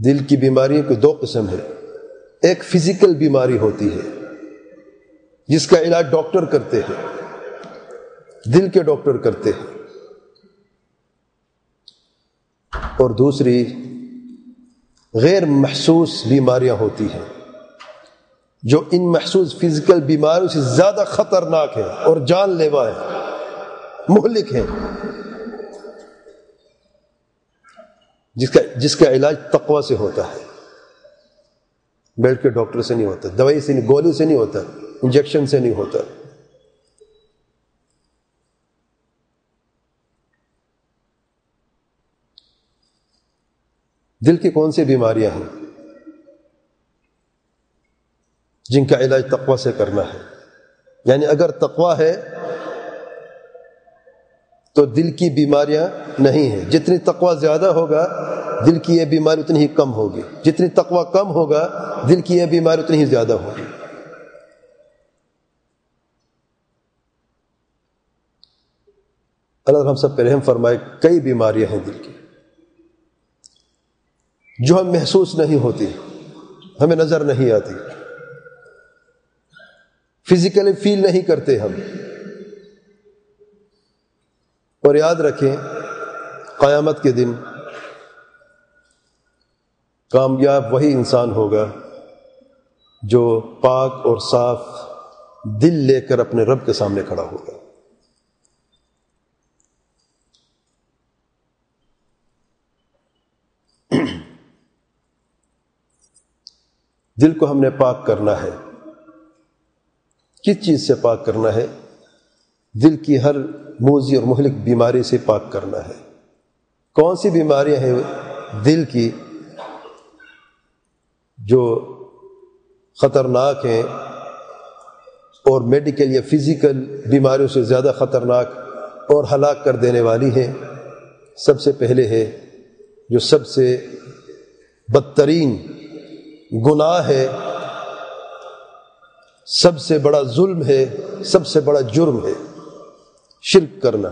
دل کی بیماریوں کی دو قسم ہے. ایک فزیکل بیماری ہوتی ہے جس کا علاج ڈاکٹر کرتے ہیں، دل کے ڈاکٹر کرتے ہیں، اور دوسری غیر محسوس بیماریاں ہوتی ہیں جو ان محسوس فزیکل بیماریوں سے زیادہ خطرناک ہے اور جان لیوا ہے، مہلک ہے، جس کا علاج تقوی سے ہوتا ہے، بیٹھ کے ڈاکٹر سے نہیں ہوتا، دوائی سے نہیں، گولی سے نہیں ہوتا، انجیکشن سے نہیں ہوتا. دل کی کون سی بیماریاں ہیں جن کا علاج تقوی سے کرنا ہے؟ یعنی اگر تقوی ہے تو دل کی بیماریاں نہیں ہیں. جتنی تقوی زیادہ ہوگا دل کی یہ بیماری اتنی ہی کم ہوگی، جتنی تقوی کم ہوگا دل کی یہ بیماری اتنی ہی زیادہ ہوگی. اللہ ہم سب پہ رحم فرمائے. کئی بیماریاں ہیں دل کی جو ہم محسوس نہیں ہوتی، ہمیں نظر نہیں آتی، فزیکلی فیل نہیں کرتے ہم. اور یاد رکھیں قیامت کے دن کامیاب وہی انسان ہوگا جو پاک اور صاف دل لے کر اپنے رب کے سامنے کھڑا ہوگا. دل کو ہم نے پاک کرنا ہے. کس چیز سے پاک کرنا ہے؟ دل کی ہر موذی اور مہلک بیماری سے پاک کرنا ہے. کون سی بیماریاں ہیں دل کی جو خطرناک ہیں اور میڈیکل یا فزیکل بیماریوں سے زیادہ خطرناک اور ہلاک کر دینے والی ہیں؟ سب سے پہلے ہے جو سب سے بدترین گناہ ہے، سب سے بڑا ظلم ہے، سب سے بڑا جرم ہے، شرک کرنا.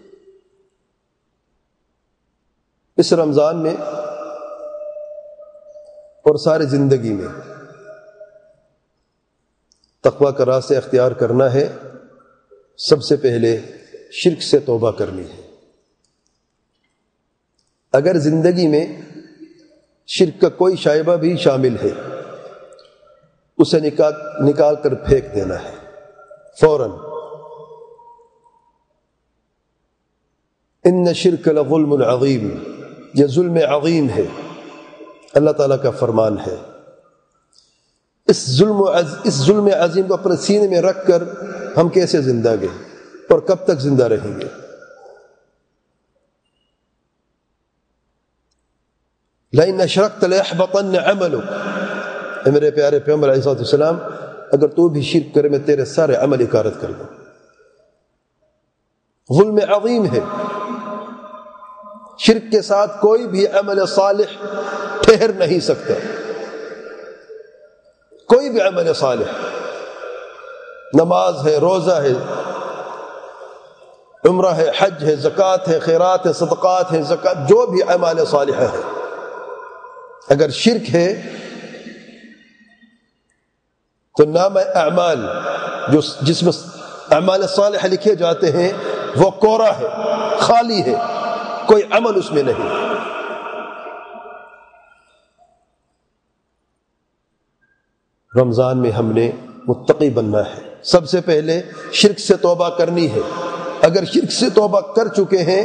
اس رمضان میں اور ساری زندگی میں تقوی کا راستہ اختیار کرنا ہے. سب سے پہلے شرک سے توبہ کرنی ہے. اگر زندگی میں شرک کا کوئی شائبہ بھی شامل ہے اسے نکال کر پھینک دینا ہے فوراً. ان شرک لظلم عظیم، یہ ظلم عظیم ہے، اللہ تعالیٰ کا فرمان ہے. اس ظلم عظیم کو اپنے سینے میں رکھ کر ہم کیسے زندہ گئے اور کب تک زندہ رہیں گے؟ لئن اشرکت لیحبطن عملک، اے میرے پیارے پیغمبر علیہ السلام اگر تو بھی شرک کرے میں تیرے سارے عمل اکارت کر دوں. ظلم عظیم ہے. شرک کے ساتھ کوئی بھی عمل صالح ٹھہر نہیں سکتا. کوئی بھی عمل صالح، نماز ہے، روزہ ہے، عمرہ ہے، حج ہے، زکوٰۃ ہے، خیرات ہے، صدقات ہے، زکوٰۃ، جو بھی اعمال صالحہ ہے، اگر شرک ہے تو نام اعمال جس میں اعمال صالحہ لکھے جاتے ہیں وہ کورا ہے، خالی ہے، کوئی عمل اس میں نہیں. رمضان میں ہم نے متقی بننا ہے. سب سے پہلے شرک سے توبہ کرنی ہے. اگر شرک سے توبہ کر چکے ہیں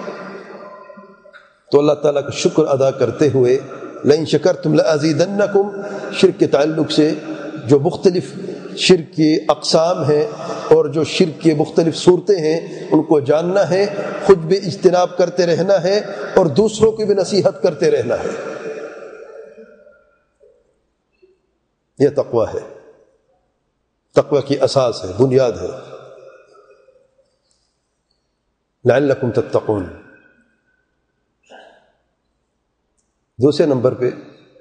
تو اللہ تعالیٰ کا شکر ادا کرتے ہوئے لئن شکرتم لازیدنکم، شرک کے تعلق سے جو مختلف شرک کی اقسام ہیں اور جو شرک کی مختلف صورتیں ہیں ان کو جاننا ہے، خود بھی اجتناب کرتے رہنا ہے اور دوسروں کی بھی نصیحت کرتے رہنا ہے. یہ تقوی ہے، تقوی کی اساس ہے، بنیاد ہے. لعلکم تتقون. دوسرے نمبر پہ،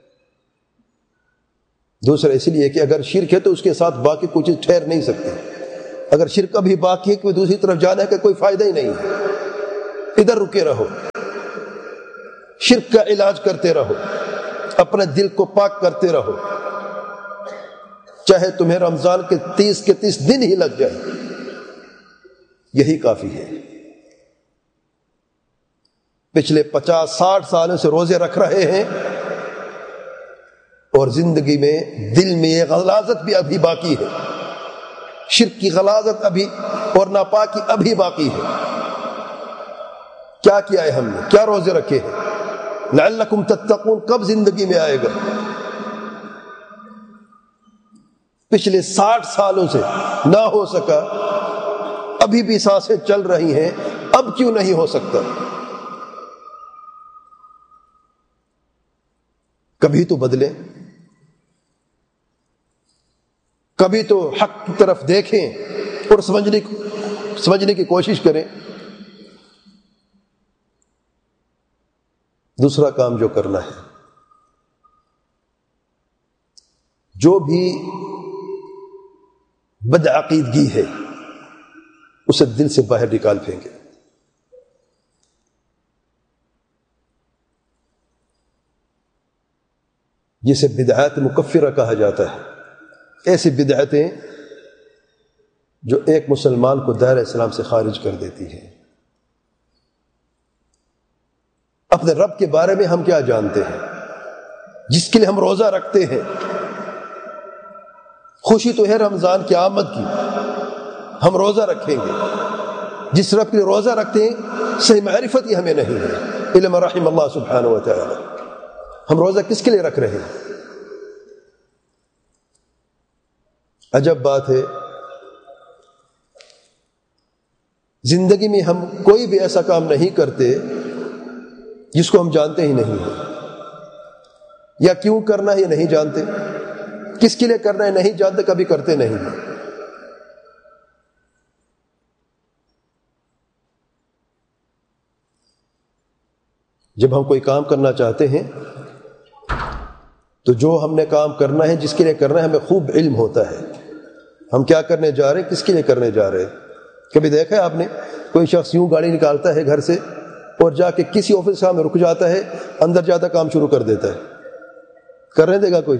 دوسرا اس لیے کہ اگر شرک ہے تو اس کے ساتھ باقی کوئی چیز ٹھہر نہیں سکتی. اگر شرک ابھی باقی ہے کہ دوسری طرف جانا ہے کہ کوئی فائدہ ہی نہیں ہے. ادھر رکے رہو، شرک کا علاج کرتے رہو، اپنے دل کو پاک کرتے رہو، چاہے تمہیں رمضان کے 30 دن ہی لگ جائے، یہی کافی ہے۔ پچھلے 50-60 سالوں سے روزے رکھ رہے ہیں اور زندگی میں دل میں یہ غلاظت بھی ابھی باقی ہے، شرک کی غلاظت ابھی اور ناپاکی ابھی باقی ہے۔ کیا کیا ہے ہم نے؟ کیا روزے رکھے ہیں؟ لعلکم تتقون کب زندگی میں آئے گا؟ پچھلے 60 سالوں سے نہ ہو سکا، ابھی بھی سانسیں چل رہی ہیں، اب کیوں نہیں ہو سکتا؟ کبھی تو بدلیں، کبھی تو حق کی طرف دیکھیں اور سمجھنے کی کوشش کریں۔ دوسرا کام جو کرنا ہے، جو بھی بدعقیدگی ہے اسے دل سے باہر نکال پھینکیں۔ جسے بدعات مکفرہ کہا جاتا ہے، ایسی بدعتیں جو ایک مسلمان کو دائرہ اسلام سے خارج کر دیتی ہیں۔ اپنے رب کے بارے میں ہم کیا جانتے ہیں؟ جس کے لیے ہم روزہ رکھتے ہیں، خوشی تو ہے رمضان کی آمد کی، ہم روزہ رکھیں گے۔ جس رب کے لیے روزہ رکھتے ہیں صحیح معرفت ہی ہمیں نہیں ہے، علم رحم اللہ سبحانہ و تعالی۔ ہم روزہ کس کے لیے رکھ رہے ہیں؟ عجب بات ہے، زندگی میں ہم کوئی بھی ایسا کام نہیں کرتے جس کو ہم جانتے ہی نہیں ہیں، یا کیوں کرنا ہے یہ نہیں جانتے، کس کے لیے کرنا ہے نہیں جانتے، کبھی کرتے نہیں ہیں۔ جب ہم کوئی کام کرنا چاہتے ہیں تو جو ہم نے کام کرنا ہے، جس کے لیے کرنا ہے، ہمیں خوب علم ہوتا ہے ہم کیا کرنے جا رہے ہیں، کس کے لیے کرنے جا رہے ہیں۔ کبھی دیکھا ہے آپ نے کوئی شخص یوں گاڑی نکالتا ہے گھر سے اور جا کے کسی آفس کے سامنے رک جاتا ہے، اندر جاتا کام شروع کر دیتا ہے؟ کرنے دے گا کوئی؟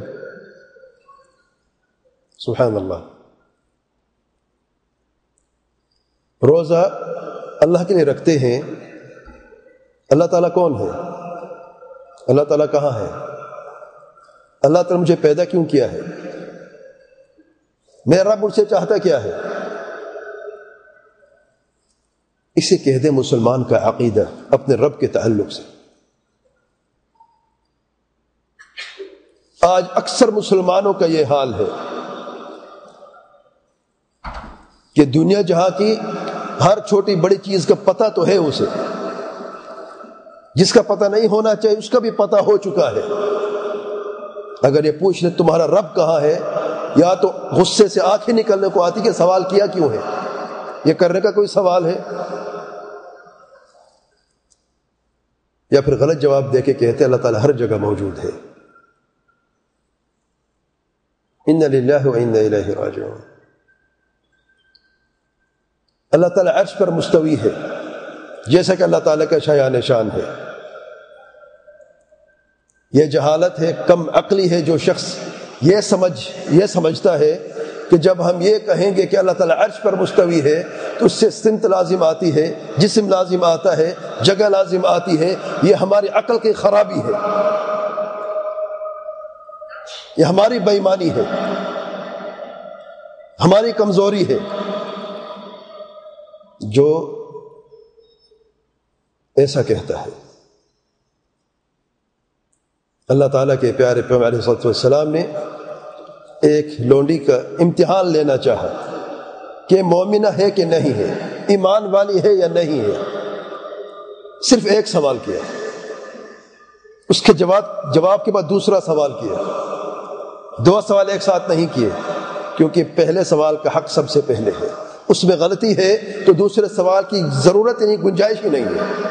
سبحان اللہ۔ روزہ اللہ کے لیے رکھتے ہیں۔ اللہ تعالیٰ کون ہے؟ اللہ تعالیٰ کہاں ہے؟ اللہ تعالیٰ مجھے پیدا کیوں کیا ہے؟ میرا رب مجھ سے چاہتا کیا ہے؟ اسے کہتے ہیں مسلمان کا عقیدہ اپنے رب کے تعلق سے۔ آج اکثر مسلمانوں کا یہ حال ہے کہ دنیا جہاں کی ہر چھوٹی بڑی چیز کا پتہ تو ہے اسے، جس کا پتہ نہیں ہونا چاہیے اس کا بھی پتہ ہو چکا ہے۔ اگر یہ پوچھ لے تمہارا رب کہاں ہے، یا تو غصے سے آنکھیں نکلنے کو آتی کہ سوال کیا کیوں ہے، یہ کرنے کا کوئی سوال ہے، یا پھر غلط جواب دے کے کہتے اللہ تعالیٰ ہر جگہ موجود ہے۔ انا للہ و انا الیہ راجعون۔ اللہ تعالیٰ عرش پر مستوی ہے، جیسا کہ اللہ تعالیٰ کا شایان شان ہے۔ یہ جہالت ہے، کم عقلی ہے جو شخص یہ سمجھتا ہے کہ جب ہم یہ کہیں گے کہ اللہ تعالیٰ عرش پر مستوی ہے تو اس سے سمت لازم آتی ہے، جسم لازم آتا ہے، جگہ لازم آتی ہے۔ یہ ہماری عقل کی خرابی ہے، یہ ہماری بے ایمانی ہے، ہماری کمزوری ہے۔ جو ایسا کہتا ہے، اللہ تعالیٰ کے پیارے پیغمبر علیہ الصلوۃ والسلام نے ایک لونڈی کا امتحان لینا چاہا کہ مومنہ ہے کہ نہیں ہے، ایمان والی ہے یا نہیں ہے۔ صرف ایک سوال کیا، اس کے جواب کے بعد دوسرا سوال کیا، دو سوال ایک ساتھ نہیں کیے، کیونکہ پہلے سوال کا حق سب سے پہلے ہے۔ اس میں غلطی ہے تو دوسرے سوال کی ضرورت ہی نہیں، گنجائش ہی نہیں ہے۔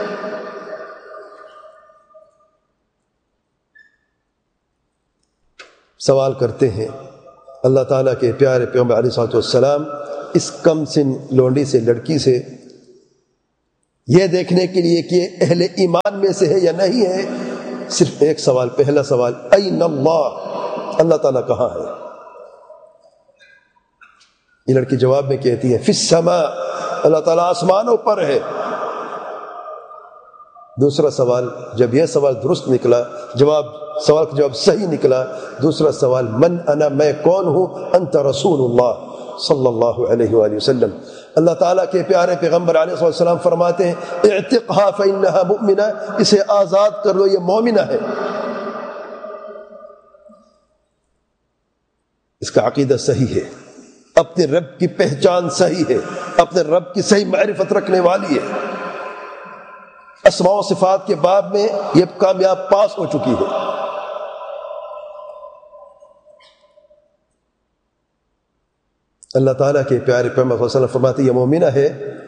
سوال کرتے ہیں اللہ تعالیٰ کے پیارے پیغمبر علیہ الصلوۃ والسلام اس کم سن لونڈی سے، لڑکی سے، یہ دیکھنے کے لیے کہ اہل ایمان میں سے ہے یا نہیں ہے، صرف ایک سوال، پہلا سوال این اللہ، اللہ تعالیٰ کہاں ہے؟ یہ لڑکی جواب میں کہتی ہے فی السماء، اللہ تعالیٰ آسمانوں پر ہے۔ دوسرا سوال، جب یہ سوال درست نکلا، سوال کا جواب صحیح نکلا، دوسرا سوال من انا، میں کون ہوں؟ انت رسول اللہ صلی اللہ علیہ وآلہ وسلم۔ اللہ تعالیٰ کے پیارے پیغمبر علیہ السلام فرماتے ہیں اعتقھا فإنہا مؤمنہ، اسے آزاد کر لو، یہ مومنہ ہے۔ اس کا عقیدہ صحیح ہے، اپنے رب کی پہچان صحیح ہے، اپنے رب کی صحیح معرفت رکھنے والی ہے، اسماء و صفات کے باب میں یہ کامیاب پاس ہو چکی ہے۔ اللہ تعالیٰ کے پیارے پیغمبر صلی اللہ علیہ وسلم فرماتے یہ مومنہ ہے۔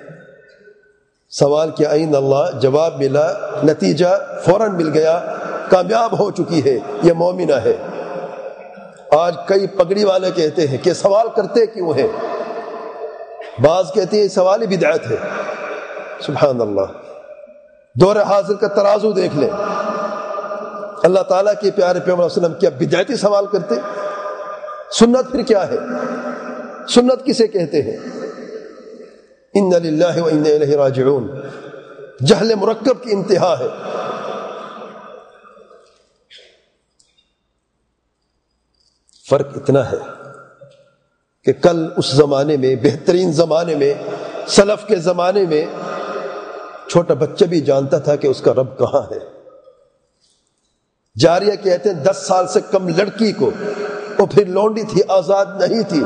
سوال کیا این اللہ، جواب ملا، نتیجہ فوراً مل گیا، کامیاب ہو چکی ہے، یہ مومنہ ہے۔ آج کئی پگڑی والے کہتے ہیں کہ سوال کرتے کیوں ہیں؟ بعض کہتے ہیں سوال ہی بدعت ہے۔ سبحان اللہ، دور حاضر کا ترازو دیکھ لیں، اللہ تعالیٰ کے پیارے پیغمبر صلی اللہ علیہ وسلم کیا بدعتی سوال کرتے؟ سنت پھر کیا ہے؟ سنت کسے کہتے ہیں؟ ان للہ و انا الیہ راجعون، جہل مرکب کی انتہا ہے۔ فرق اتنا ہے کہ کل اس زمانے میں، بہترین زمانے میں، سلف کے زمانے میں، چھوٹا بچہ بھی جانتا تھا کہ اس کا رب کہاں ہے۔ جاریہ کہتے ہیں 10 سال سے کم لڑکی کو، وہ پھر لونڈی تھی، آزاد نہیں تھی،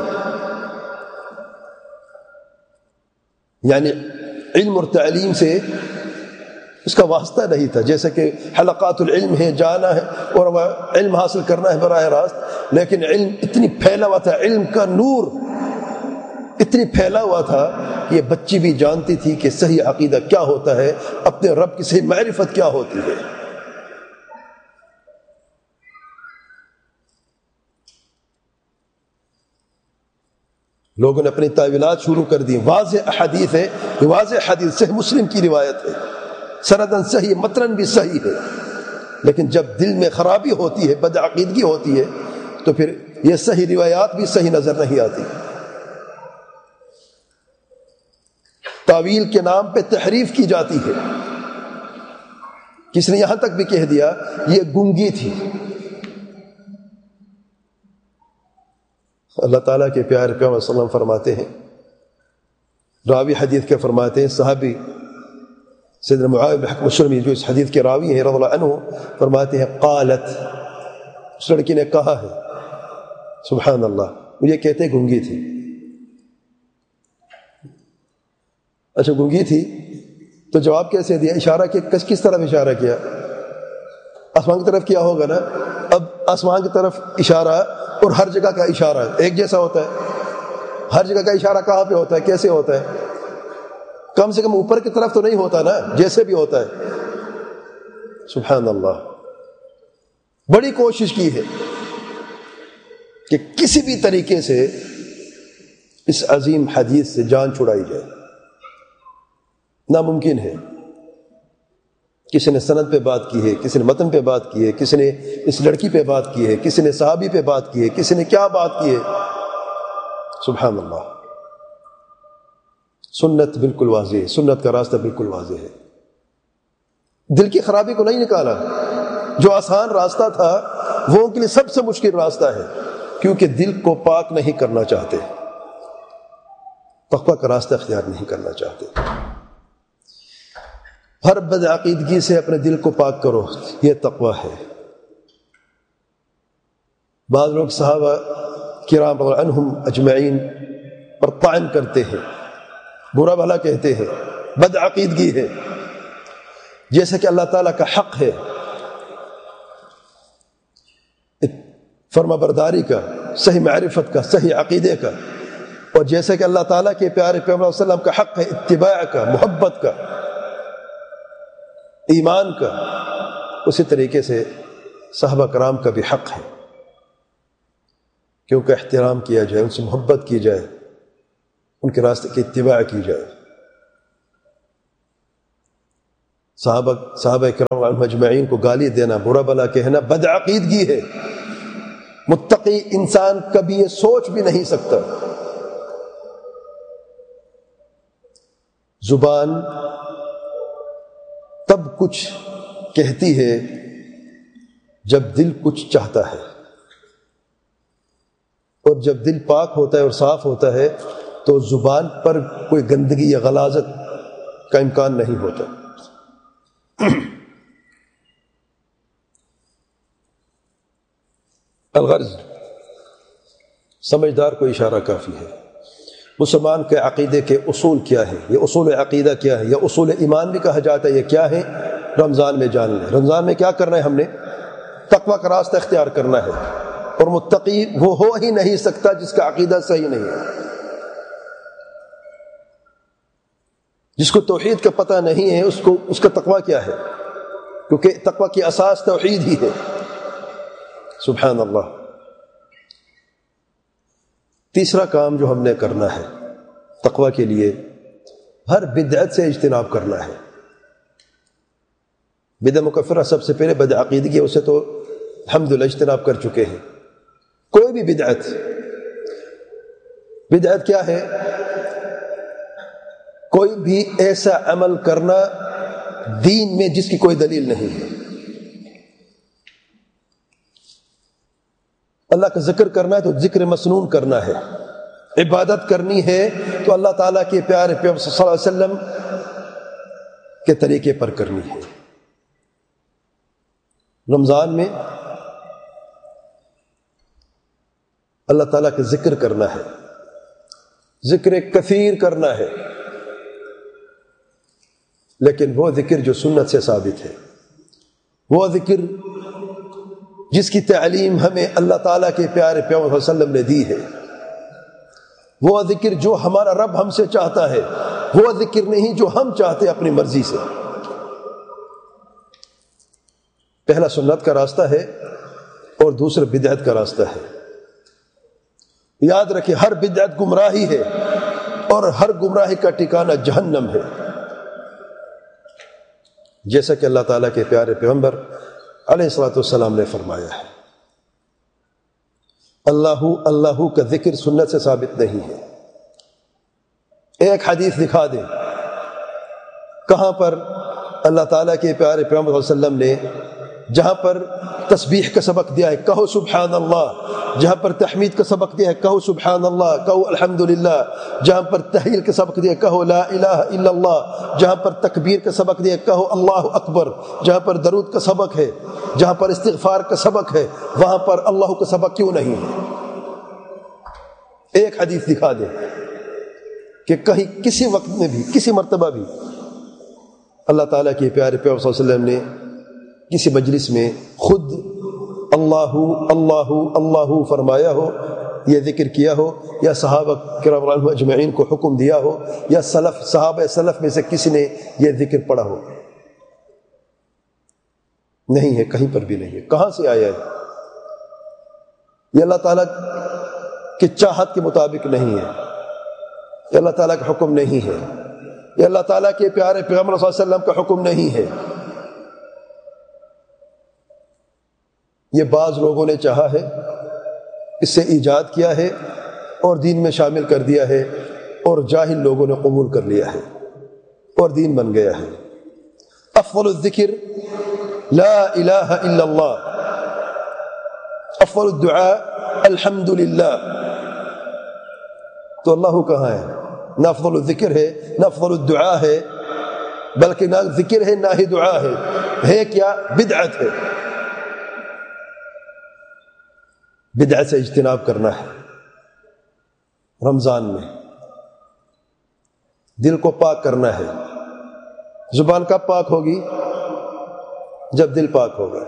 یعنی علم اور تعلیم سے اس کا واسطہ نہیں تھا۔ جیسے کہ حلقات العلم ہے، جانا ہے اور وہ علم حاصل کرنا ہے براہ راست، لیکن علم اتنی پھیلا ہوا تھا، علم کا نور اتنی پھیلا ہوا تھا، یہ بچی بھی جانتی تھی کہ صحیح عقیدہ کیا ہوتا ہے، اپنے رب کی صحیح معرفت کیا ہوتی ہے۔ لوگوں نے اپنی تعویلات شروع کر دی۔ واضح احادیث ہے، یہ واضح حدیث صحیح مسلم کی روایت ہے، سندن صحیح، متن بھی صحیح ہے، لیکن جب دل میں خرابی ہوتی ہے، بدعقیدگی ہوتی ہے، تو پھر یہ صحیح روایات بھی صحیح نظر نہیں آتی۔ تعویل کے نام پہ تحریف کی جاتی ہے۔ کس نے یہاں تک بھی کہہ دیا یہ گنگی تھی۔ اللہ تعالیٰ کے پیارے پیغمبر صلی اللہ علیہ وسلم فرماتے ہیں، راوی حدیث کے فرماتے ہیں، صحابی سیدنا معاویہ بن حکم السلمی جو اس حدیث کے راوی ہیں رضی اللہ عنہ، فرماتے ہیں قالت، اس لڑکی نے کہا ہے، سبحان اللہ، مجھے کہتے ہیں گنگی تھی۔ اچھا گنگی تھی تو جواب کیسے دیا؟ اشارہ کس طرف اشارہ کیا؟ آسمان کی طرف کیا ہوگا نا۔ اب آسمان کی طرف اشارہ اور ہر جگہ کا اشارہ ایک جیسا ہوتا ہے؟ ہر جگہ کا اشارہ کہاں پہ ہوتا ہے، کیسے ہوتا ہے؟ کم سے کم اوپر کی طرف تو نہیں ہوتا نا، جیسے بھی ہوتا ہے۔ سبحان اللہ، بڑی کوشش کی ہے کہ کسی بھی طریقے سے اس عظیم حدیث سے جان چھڑائی جائے، ناممکن ہے۔ کسی نے سند پہ بات کی ہے، کسی نے متن پہ بات کی ہے، کسی نے اس لڑکی پہ بات کی ہے، کسی نے صحابی پہ بات کی ہے، کسی نے کیا بات کی ہے۔ سبحان اللہ، سنت بالکل واضح ہے، سنت کا راستہ بالکل واضح ہے۔ دل کی خرابی کو نہیں نکالا، جو آسان راستہ تھا وہ ان کے لیے سب سے مشکل راستہ ہے، کیونکہ دل کو پاک نہیں کرنا چاہتے، تقویٰ کا راستہ اختیار نہیں کرنا چاہتے۔ ہر بدعقیدگی سے اپنے دل کو پاک کرو، یہ تقویٰ ہے۔ بعض لوگ صحابہ کرام رضی اللہ عنہم اجمعین پر طعن کرتے ہیں، برا بھلا کہتے ہیں، بدعقیدگی ہے، جیسے کہ اللہ تعالیٰ کا حق ہے فرما برداری کا، صحیح معرفت کا، صحیح عقیدے کا، اور جیسے کہ اللہ تعالیٰ کے پیارے پیغمبر صلی اللہ علیہ وسلم کا حق ہے اتباع کا، محبت کا، ایمان کا، اسی طریقے سے صحابہ کرام کا بھی حق ہے کہ ان کا احترام کیا جائے، ان سے محبت کی جائے، ان کے راستے کی اتباع کی جائے۔ صحابہ کرام اجمعین کو گالی دینا، برا بلا کہنا بدعقیدگی ہے۔ متقی انسان کبھی یہ سوچ بھی نہیں سکتا۔ زبان تب کچھ کہتی ہے جب دل کچھ چاہتا ہے، اور جب دل پاک ہوتا ہے اور صاف ہوتا ہے تو زبان پر کوئی گندگی یا غلاظت کا امکان نہیں ہوتا۔ الغرض، سمجھدار کو اشارہ کافی ہے۔ مسلمان کے عقیدے کے اصول کیا ہے، یہ اصول عقیدہ کیا ہے، یا اصول ایمان بھی کہا جاتا ہے، یہ کیا ہے؟ رمضان میں جان لیں۔ رمضان میں کیا کرنا ہے؟ ہم نے تقوی کا راستہ اختیار کرنا ہے، اور متقی وہ ہو ہی نہیں سکتا جس کا عقیدہ صحیح نہیں ہے، جس کو توحید کا پتہ نہیں ہے، اس کا تقوی کیا ہے؟ کیونکہ تقوی کی اساس توحید ہی ہے۔ سبحان اللہ۔ تیسرا کام جو ہم نے کرنا ہے تقوی کے لیے، ہر بدعت سے اجتناب کرنا ہے۔ بدعت مکفرہ سب سے پہلے بدعقیدگی، اسے تو الحمدللہ اجتناب کر چکے ہیں۔ کوئی بھی بدعت کیا ہے؟ کوئی بھی ایسا عمل کرنا دین میں جس کی کوئی دلیل نہیں ہے۔ اللہ کا ذکر کرنا ہے تو ذکر مسنون کرنا ہے، عبادت کرنی ہے تو اللہ تعالیٰ کے پیارے پیغمبر صلی اللہ علیہ وسلم کے طریقے پر کرنی ہے۔ رمضان میں اللہ تعالیٰ کا ذکر کرنا ہے، ذکر کثیر کرنا ہے، لیکن وہ ذکر جو سنت سے ثابت ہے، وہ ذکر جس کی تعلیم ہمیں اللہ تعالیٰ کے پیارے پیغمبر صلی اللہ علیہ وسلم نے دی ہے، وہ ذکر جو ہمارا رب ہم سے چاہتا ہے، وہ ذکر نہیں جو ہم چاہتے اپنی مرضی سے۔ پہلا سنت کا راستہ ہے اور دوسرا بدعت کا راستہ ہے۔ یاد رکھیں، ہر بدعت گمراہی ہے اور ہر گمراہی کا ٹھکانہ جہنم ہے، جیسا کہ اللہ تعالیٰ کے پیارے پیغمبر علیہ الصلوۃ والسلام نے فرمایا ہے۔ اللہ کا ذکر سنت سے ثابت نہیں ہے۔ ایک حدیث دکھا دیں کہاں پر اللہ تعالیٰ کے پیارے پیغمبر صلی اللہ علیہ وسلم نے جہاں پر تسبیح کا سبق دیا ہے کہو سبحان اللہ، جہاں پر تحمید کا سبق دیا ہے کہو سبحان اللہ، کہو الحمدللہ، جہاں پر تحلیل کا سبق دیا ہے کہو لا الہ الا اللہ، جہاں پر تکبیر کا سبق دیا ہے کہو اللہ اکبر، جہاں پر درود کا سبق ہے، جہاں پر استغفار کا سبق ہے، وہاں پر اللہ کا سبق کیوں نہیں ہے؟ ایک حدیث دکھا دیں کہ کہیں کسی وقت میں بھی، کسی مرتبہ بھی اللہ تعالیٰ کے پیارے پیغمبر صلی اللہ علیہ وسلم نے کسی مجلس میں خود اللہ اللہ اللہ فرمایا ہو، یہ ذکر کیا ہو، یا صحابہ کرام اجمعین کو حکم دیا ہو، یا صحابہ سلف میں سے کسی نے یہ ذکر پڑھا ہو؟ نہیں ہے، کہیں پر بھی نہیں ہے۔ کہاں سے آیا ہے؟ یہ اللہ تعالیٰ کی چاہت کے مطابق نہیں ہے، یہ اللہ تعالیٰ کا حکم نہیں ہے، یہ اللہ تعالیٰ کے پیارے پیغمبر صلی اللہ علیہ وسلم کا حکم نہیں ہے۔ یہ بعض لوگوں نے چاہا ہے، اس سے ایجاد کیا ہے اور دین میں شامل کر دیا ہے، اور جاہل لوگوں نے قبول کر لیا ہے اور دین بن گیا ہے۔ افضل الذکر لا الہ الا اللہ، افضل الدعاء الحمدللہ۔ تو اللہ کہاں ہے؟ نہ افضل الذکر ہے، نہ افضل الدعاء ہے، بلکہ نہ ذکر ہے نہ ہی دعا ہے کیا؟ بدعت ہے۔ بدعت سے اجتناب کرنا ہے رمضان میں، دل کو پاک کرنا ہے۔ زبان کب پاک ہوگی؟ جب دل پاک ہوگا۔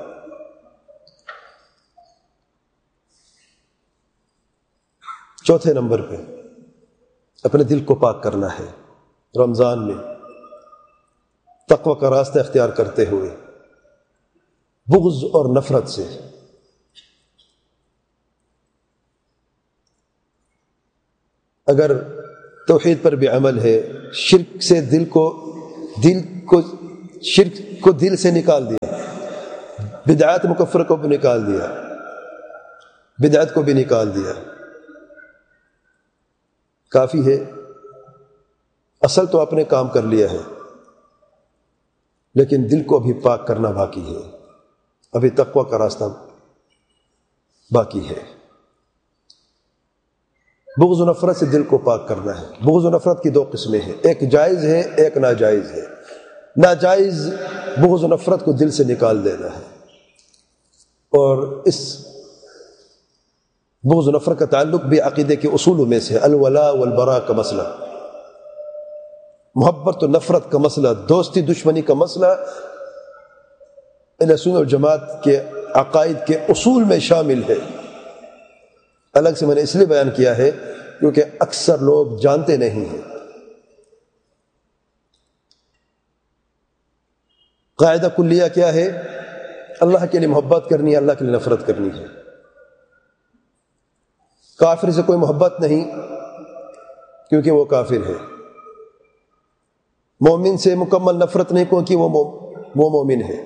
چوتھے نمبر پہ اپنے دل کو پاک کرنا ہے رمضان میں، تقوی کا راستہ اختیار کرتے ہوئے، بغض اور نفرت سے۔ اگر توحید پر بھی عمل ہے، شرک سے دل کو شرک کو دل سے نکال دیا، بدعات مکفر کو بھی نکال دیا، بدعت کو بھی نکال دیا، کافی ہے۔ اصل تو آپ نے کام کر لیا ہے، لیکن دل کو ابھی پاک کرنا باقی ہے، ابھی تقویٰ کا راستہ باقی ہے۔ بغض و نفرت سے دل کو پاک کرنا ہے۔ بغض و نفرت کی دو قسمیں ہیں، ایک جائز ہے، ایک ناجائز ہے۔ ناجائز بغض و نفرت کو دل سے نکال دینا ہے، اور اس بغض و نفرت کا تعلق بھی عقیدے کے اصولوں میں سے الولاء والبراء کا مسئلہ، محبت و نفرت کا مسئلہ، دوستی دشمنی کا مسئلہ اہل سنت والجماعت کے عقائد کے اصول میں شامل ہے۔ الگ سے میں نے اس لیے بیان کیا ہے کیونکہ اکثر لوگ جانتے نہیں ہیں۔ قاعدہ کلیہ کیا ہے؟ اللہ کے لیے محبت کرنی ہے، اللہ کے لیے نفرت کرنی ہے۔ کافر سے کوئی محبت نہیں کیونکہ وہ کافر ہے، مومن سے مکمل نفرت نہیں کیونکہ وہ مومن ہے۔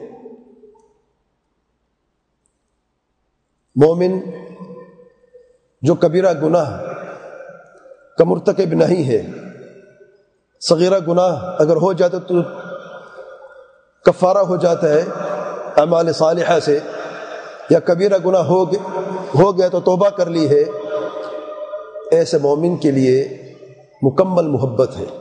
مومن جو کبیرہ گناہ کا مرتکب نہیں ہے، صغیرہ گناہ اگر ہو جاتا تو کفارہ ہو جاتا ہے اعمال صالحہ سے، یا کبیرہ گناہ ہو گیا تو توبہ کر لی ہے، ایسے مومن کے لیے مکمل محبت ہے۔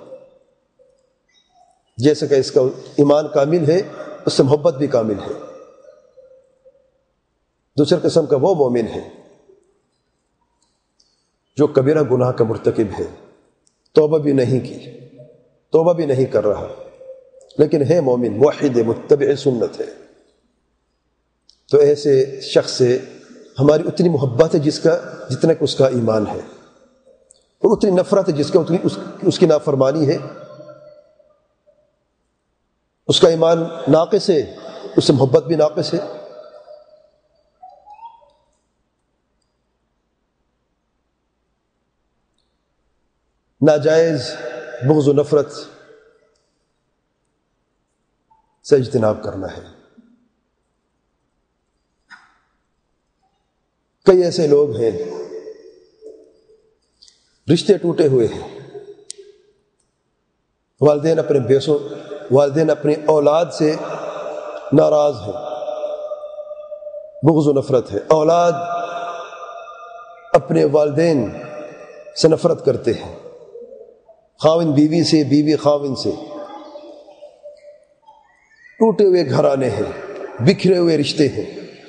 جیسے کہ اس کا ایمان کامل ہے، اس سے محبت بھی کامل ہے۔ دوسری قسم کا وہ مومن ہے جو کبیرہ گناہ کا مرتکب ہے، توبہ بھی نہیں کی، توبہ بھی نہیں کر رہا، لیکن ہے مومن، موحد ہے، متبع سنت ہے۔ تو ایسے شخص سے ہماری اتنی محبت ہے جتنا کہ اس کا ایمان ہے، اور اتنی نفرت ہے اتنی اس کی نافرمانی ہے۔ اس کا ایمان ناقص ہے، اس سے محبت بھی ناقص ہے۔ ناجائز بغض و نفرت سے اجتناب کرنا ہے۔ کئی ایسے لوگ ہیں رشتے ٹوٹے ہوئے ہیں، والدین اپنی اولاد سے ناراض ہیں، بغض و نفرت ہے۔ اولاد اپنے والدین سے نفرت کرتے ہیں، خاوند بیوی سے، بیوی خاوند سے۔ ٹوٹے ہوئے گھرانے ہیں، بکھرے ہوئے رشتے ہیں۔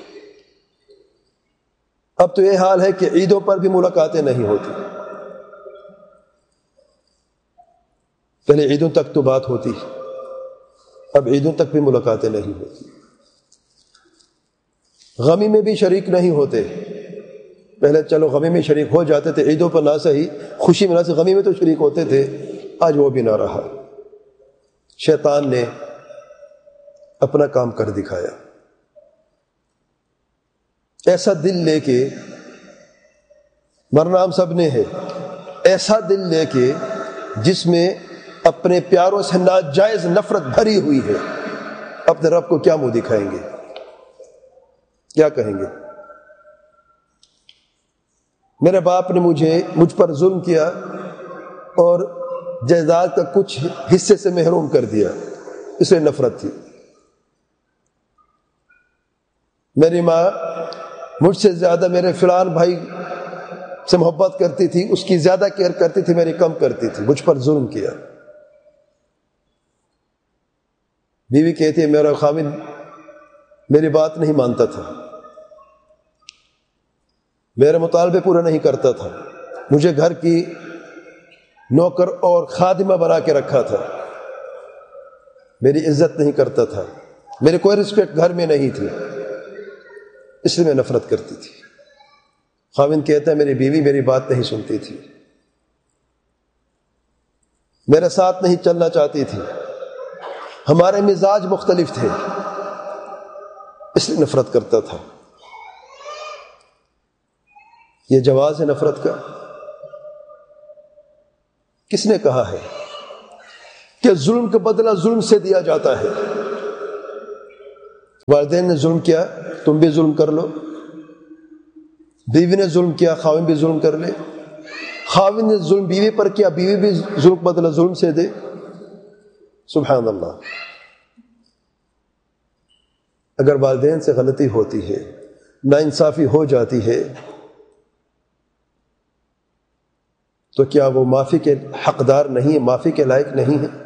اب تو یہ حال ہے کہ عیدوں پر بھی ملاقاتیں نہیں ہوتی، پہلے عیدوں تک تو بات ہوتی، اب عیدوں تک بھی ملاقاتیں نہیں ہوتی۔ غمی میں بھی شریک نہیں ہوتے، پہلے چلو غمی میں شریک ہو جاتے تھے، عیدوں پر نہ صحیح، خوشی میں نہ صحیح، غمی میں تو شریک ہوتے تھے، آج وہ بھی نہ رہا۔ شیطان نے اپنا کام کر دکھایا۔ ایسا دل لے کے مرنا ہم سب نے ہے، ایسا دل لے کے جس میں اپنے پیاروں سے ناجائز نفرت بھری ہوئی ہے، اپنے رب کو کیا منہ دکھائیں گے، کیا کہیں گے؟ میرے باپ نے مجھ پر ظلم کیا اور جائیداد کا کچھ حصے سے محروم کر دیا، اس لیے نفرت تھی۔ میری ماں مجھ سے زیادہ میرے فلان بھائی سے محبت کرتی تھی، اس کی زیادہ کیئر کرتی تھی، میری کم کرتی تھی، مجھ پر ظلم کیا۔ بیوی کہتی ہے میرا خاوند میری بات نہیں مانتا تھا، میرے مطالبے پورے نہیں کرتا تھا، مجھے گھر کی نوکر اور خادمہ بنا کے رکھا تھا، میری عزت نہیں کرتا تھا، میری کوئی رسپیکٹ گھر میں نہیں تھی، اس لیے میں نفرت کرتی تھی۔ خاوند کہتا ہے میری بیوی میری بات نہیں سنتی تھی، میرے ساتھ نہیں چلنا چاہتی تھی، ہمارے مزاج مختلف تھے، اس لیے نفرت کرتا تھا۔ یہ جواز ہے نفرت کا؟ کس نے کہا ہے کہ ظلم کا بدلہ ظلم سے دیا جاتا ہے؟ والدین نے ظلم کیا تم بھی ظلم کر لو، بیوی نے ظلم کیا خاوند بھی ظلم کر لے، خاوند نے ظلم بیوی پر کیا بیوی بھی ظلم بدلہ ظلم سے دے۔ سبحان اللہ۔ اگر والدین سے غلطی ہوتی ہے، ناانصافی ہو جاتی ہے، تو کیا وہ معافی کے حقدار نہیں، معافی کے لائق نہیں ہے؟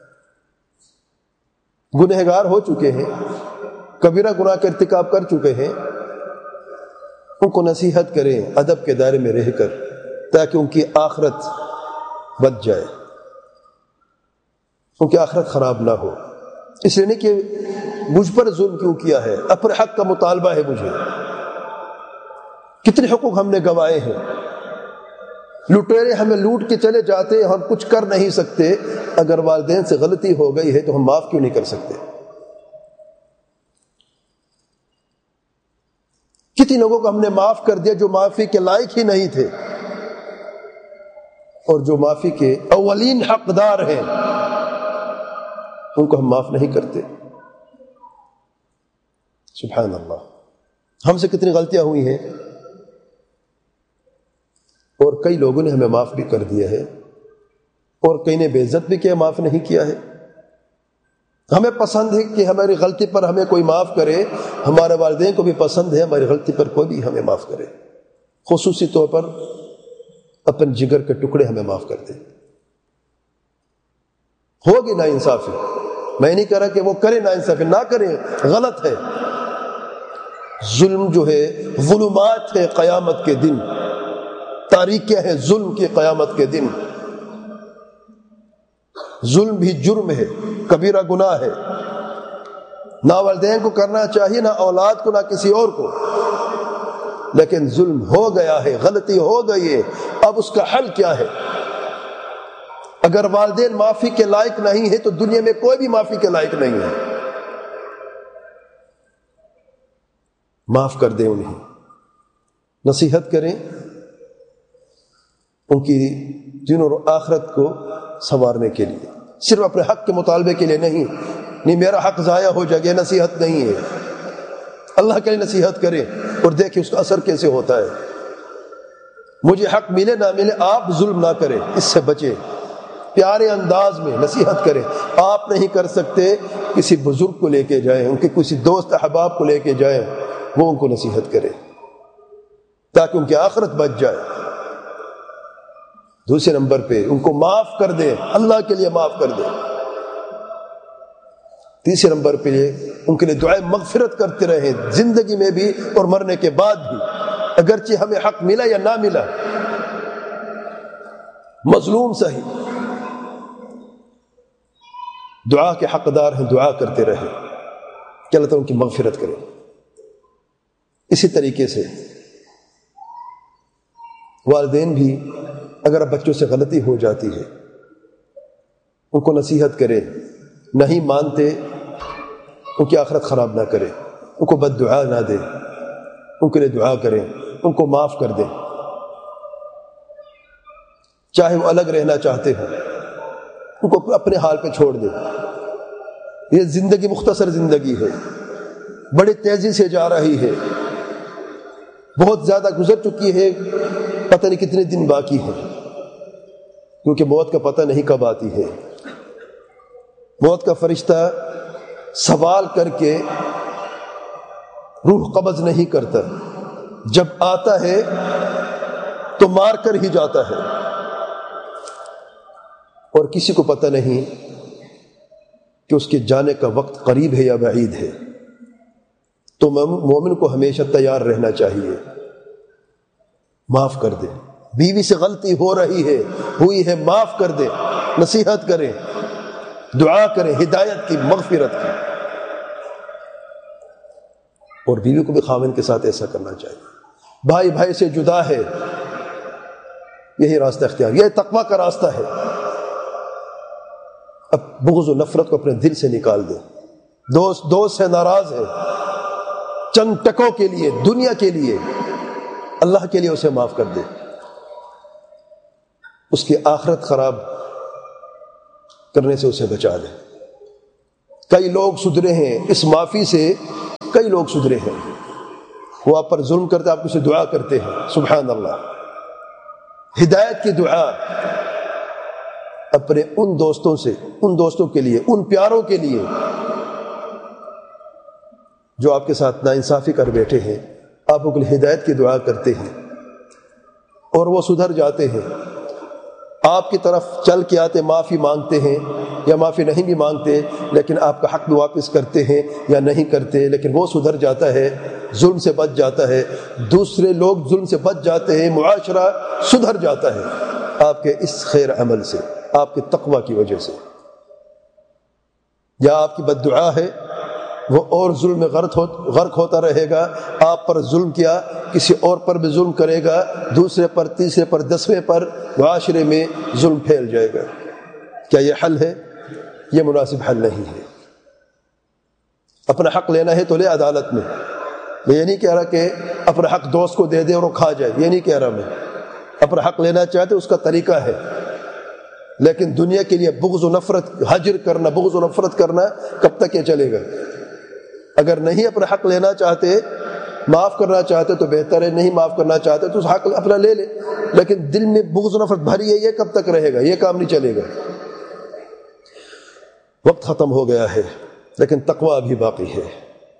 گنہگار ہو چکے ہیں، کبیرہ گناہ کا ارتکاب کر چکے ہیں، ان کو نصیحت کریں ادب کے دائرے میں رہ کر، تاکہ ان کی آخرت بچ جائے، ان کی آخرت خراب نہ ہو۔ اس لیے نہیں کہ مجھ پر ظلم کیوں کیا ہے، اپنے حق کا مطالبہ ہے مجھے۔ کتنے حقوق ہم نے گنوائے ہیں، لٹیرے ہمیں لوٹ کے چلے جاتے، ہم کچھ کر نہیں سکتے۔ اگر والدین سے غلطی ہو گئی ہے تو ہم معاف کیوں نہیں کر سکتے؟ کتنے لوگوں کو ہم نے معاف کر دیا جو معافی کے لائق ہی نہیں تھے، اور جو معافی کے اولین حقدار ہیں ان کو ہم معاف نہیں کرتے۔ سبحان اللہ۔ ہم سے کتنی غلطیاں ہوئی ہیں، اور کئی لوگوں نے ہمیں معاف بھی کر دیا ہے، اور کئی نے بے عزت بھی کیا، معاف نہیں کیا ہے۔ ہمیں پسند ہے کہ ہماری غلطی پر ہمیں کوئی معاف کرے، ہمارے والدین کو بھی پسند ہے ہماری غلطی پر کوئی بھی ہمیں معاف کرے، خصوصی طور پر اپنے جگر کے ٹکڑے ہمیں معاف کر دیں۔ ہوگی نا انصافی، میں نہیں کہہ رہا کہ وہ کرے نا انصافی، نہ کریں، غلط ہے۔ ظلم جو ہے ظلمات ہے قیامت کے دن، تاریکیاں ہیں ظلم کی قیامت کے دن۔ ظلم بھی جرم ہے، کبیرہ گناہ ہے، نہ والدین کو کرنا چاہیے، نہ اولاد کو، نہ کسی اور کو، لیکن ظلم ہو گیا ہے، غلطی ہو گئی ہے، اب اس کا حل کیا ہے؟ اگر والدین معافی کے لائق نہیں ہے تو دنیا میں کوئی بھی معافی کے لائق نہیں ہے۔ معاف کر دیں انہیں، نصیحت کریں، ان کی دین اور آخرت کو سنوارنے کے لیے، صرف اپنے حق کے مطالبے کے لیے نہیں میرا حق ضائع ہو جائے گا، نصیحت نہیں ہے۔ اللہ کے لیے نصیحت کریں اور دیکھیں اس کا اثر کیسے ہوتا ہے۔ مجھے حق ملے نہ ملے، آپ ظلم نہ کریں، اس سے بچیں، پیارے انداز میں نصیحت کریں۔ آپ نہیں کر سکتے، کسی بزرگ کو لے کے جائیں، ان کے کسی دوست احباب کو لے کے جائیں، وہ ان کو نصیحت کریں تاکہ ان کی آخرت بچ جائے۔ دوسرے نمبر پہ ان کو معاف کر دیں، اللہ کے لیے معاف کر دیں۔ تیسرے نمبر پہ ان کے لیے دعائیں مغفرت کرتے رہیں، زندگی میں بھی اور مرنے کے بعد بھی، اگرچہ ہمیں حق ملا یا نہ ملا، مظلوم صحیح، دعا کے حقدار ہیں، دعا کرتے رہیں کہ اللہ تعالیٰ ان کی مغفرت کرے۔ اسی طریقے سے والدین بھی اگر بچوں سے غلطی ہو جاتی ہے ان کو نصیحت کریں، نہیں مانتے ان کی آخرت خراب نہ کریں، ان کو بد دعا نہ دیں، ان کے لیے دعا کریں، ان کو معاف کر دیں، چاہے وہ الگ رہنا چاہتے ہوں ان کو اپنے حال پہ چھوڑ دیں۔ یہ زندگی مختصر زندگی ہے، بڑی تیزی سے جا رہی ہے، بہت زیادہ گزر چکی ہے، پتہ نہیں کتنے دن باقی ہیں، کیونکہ موت کا پتہ نہیں کب آتی ہے۔ موت کا فرشتہ سوال کر کے روح قبض نہیں کرتا، جب آتا ہے تو مار کر ہی جاتا ہے، اور کسی کو پتہ نہیں کہ اس کے جانے کا وقت قریب ہے یا بعید ہے۔ تو مومن کو ہمیشہ تیار رہنا چاہیے، معاف کر دے۔ بیوی سے غلطی ہو رہی ہے، ہوئی ہے، معاف کر دے، نصیحت کریں، دعا کریں ہدایت کی، مغفرت کی، اور بیوی کو بھی خاوند کے ساتھ ایسا کرنا چاہیے۔ بھائی بھائی سے جدا ہے، یہی راستہ اختیار، یہ تقویٰ کا راستہ ہے۔ اب بغض و نفرت کو اپنے دل سے نکال دیں۔ دوست سے ناراض ہے، چند ٹکوں کے لیے، دنیا کے لیے، اللہ کے لیے اسے معاف کر دے، اس کی آخرت خراب کرنے سے اسے بچا دے۔ کئی لوگ سدھرے ہیں اس معافی سے کئی لوگ سدھرے ہیں، وہ آپ پر ظلم کرتے آپ سے دعا کرتے ہیں، سبحان اللہ۔ ہدایت کی دعا اپنے ان دوستوں سے، ان دوستوں کے لیے، ان پیاروں کے لیے جو آپ کے ساتھ ناانصافی کر بیٹھے ہیں، آپ ان کے لیے ہدایت کی دعا کرتے ہیں اور وہ سدھر جاتے ہیں، آپ کی طرف چل کے آتے، معافی مانگتے ہیں یا معافی نہیں بھی مانگتے، لیکن آپ کا حق بھی واپس کرتے ہیں یا نہیں کرتے، لیکن وہ سدھر جاتا ہے، ظلم سے بچ جاتا ہے، دوسرے لوگ ظلم سے بچ جاتے ہیں، معاشرہ سدھر جاتا ہے آپ کے اس خیر عمل سے، آپ کے تقوی کی وجہ سے۔ یا آپ کی بد دعا ہے، وہ اور ظلم میں غرق ہوتا رہے گا، آپ پر ظلم کیا، کسی اور پر بھی ظلم کرے گا، دوسرے پر، تیسرے پر، 10ویں پر، معاشرے میں ظلم پھیل جائے گا۔ کیا یہ حل ہے؟ یہ مناسب حل نہیں ہے۔ اپنا حق لینا ہے تو لے عدالت میں، میں یہ نہیں کہہ رہا کہ اپنا حق دوست کو دے دے اور وہ کھا جائے، یہ نہیں کہہ رہا میں۔ اپنا حق لینا چاہتے اس کا طریقہ ہے، لیکن دنیا کے لیے بغض و نفرت، حجر کرنا، بغض و نفرت کرنا کب تک یہ چلے گا؟ اگر نہیں اپنا حق لینا چاہتے، معاف کرنا چاہتے تو بہتر ہے، نہیں معاف کرنا چاہتے تو حق اپنا لے لے، لیکن دل میں بغض و نفرت بھری ہے، یہ کب تک رہے گا؟ یہ کام نہیں چلے گا۔ وقت ختم ہو گیا ہے، لیکن تقوی ابھی باقی ہے۔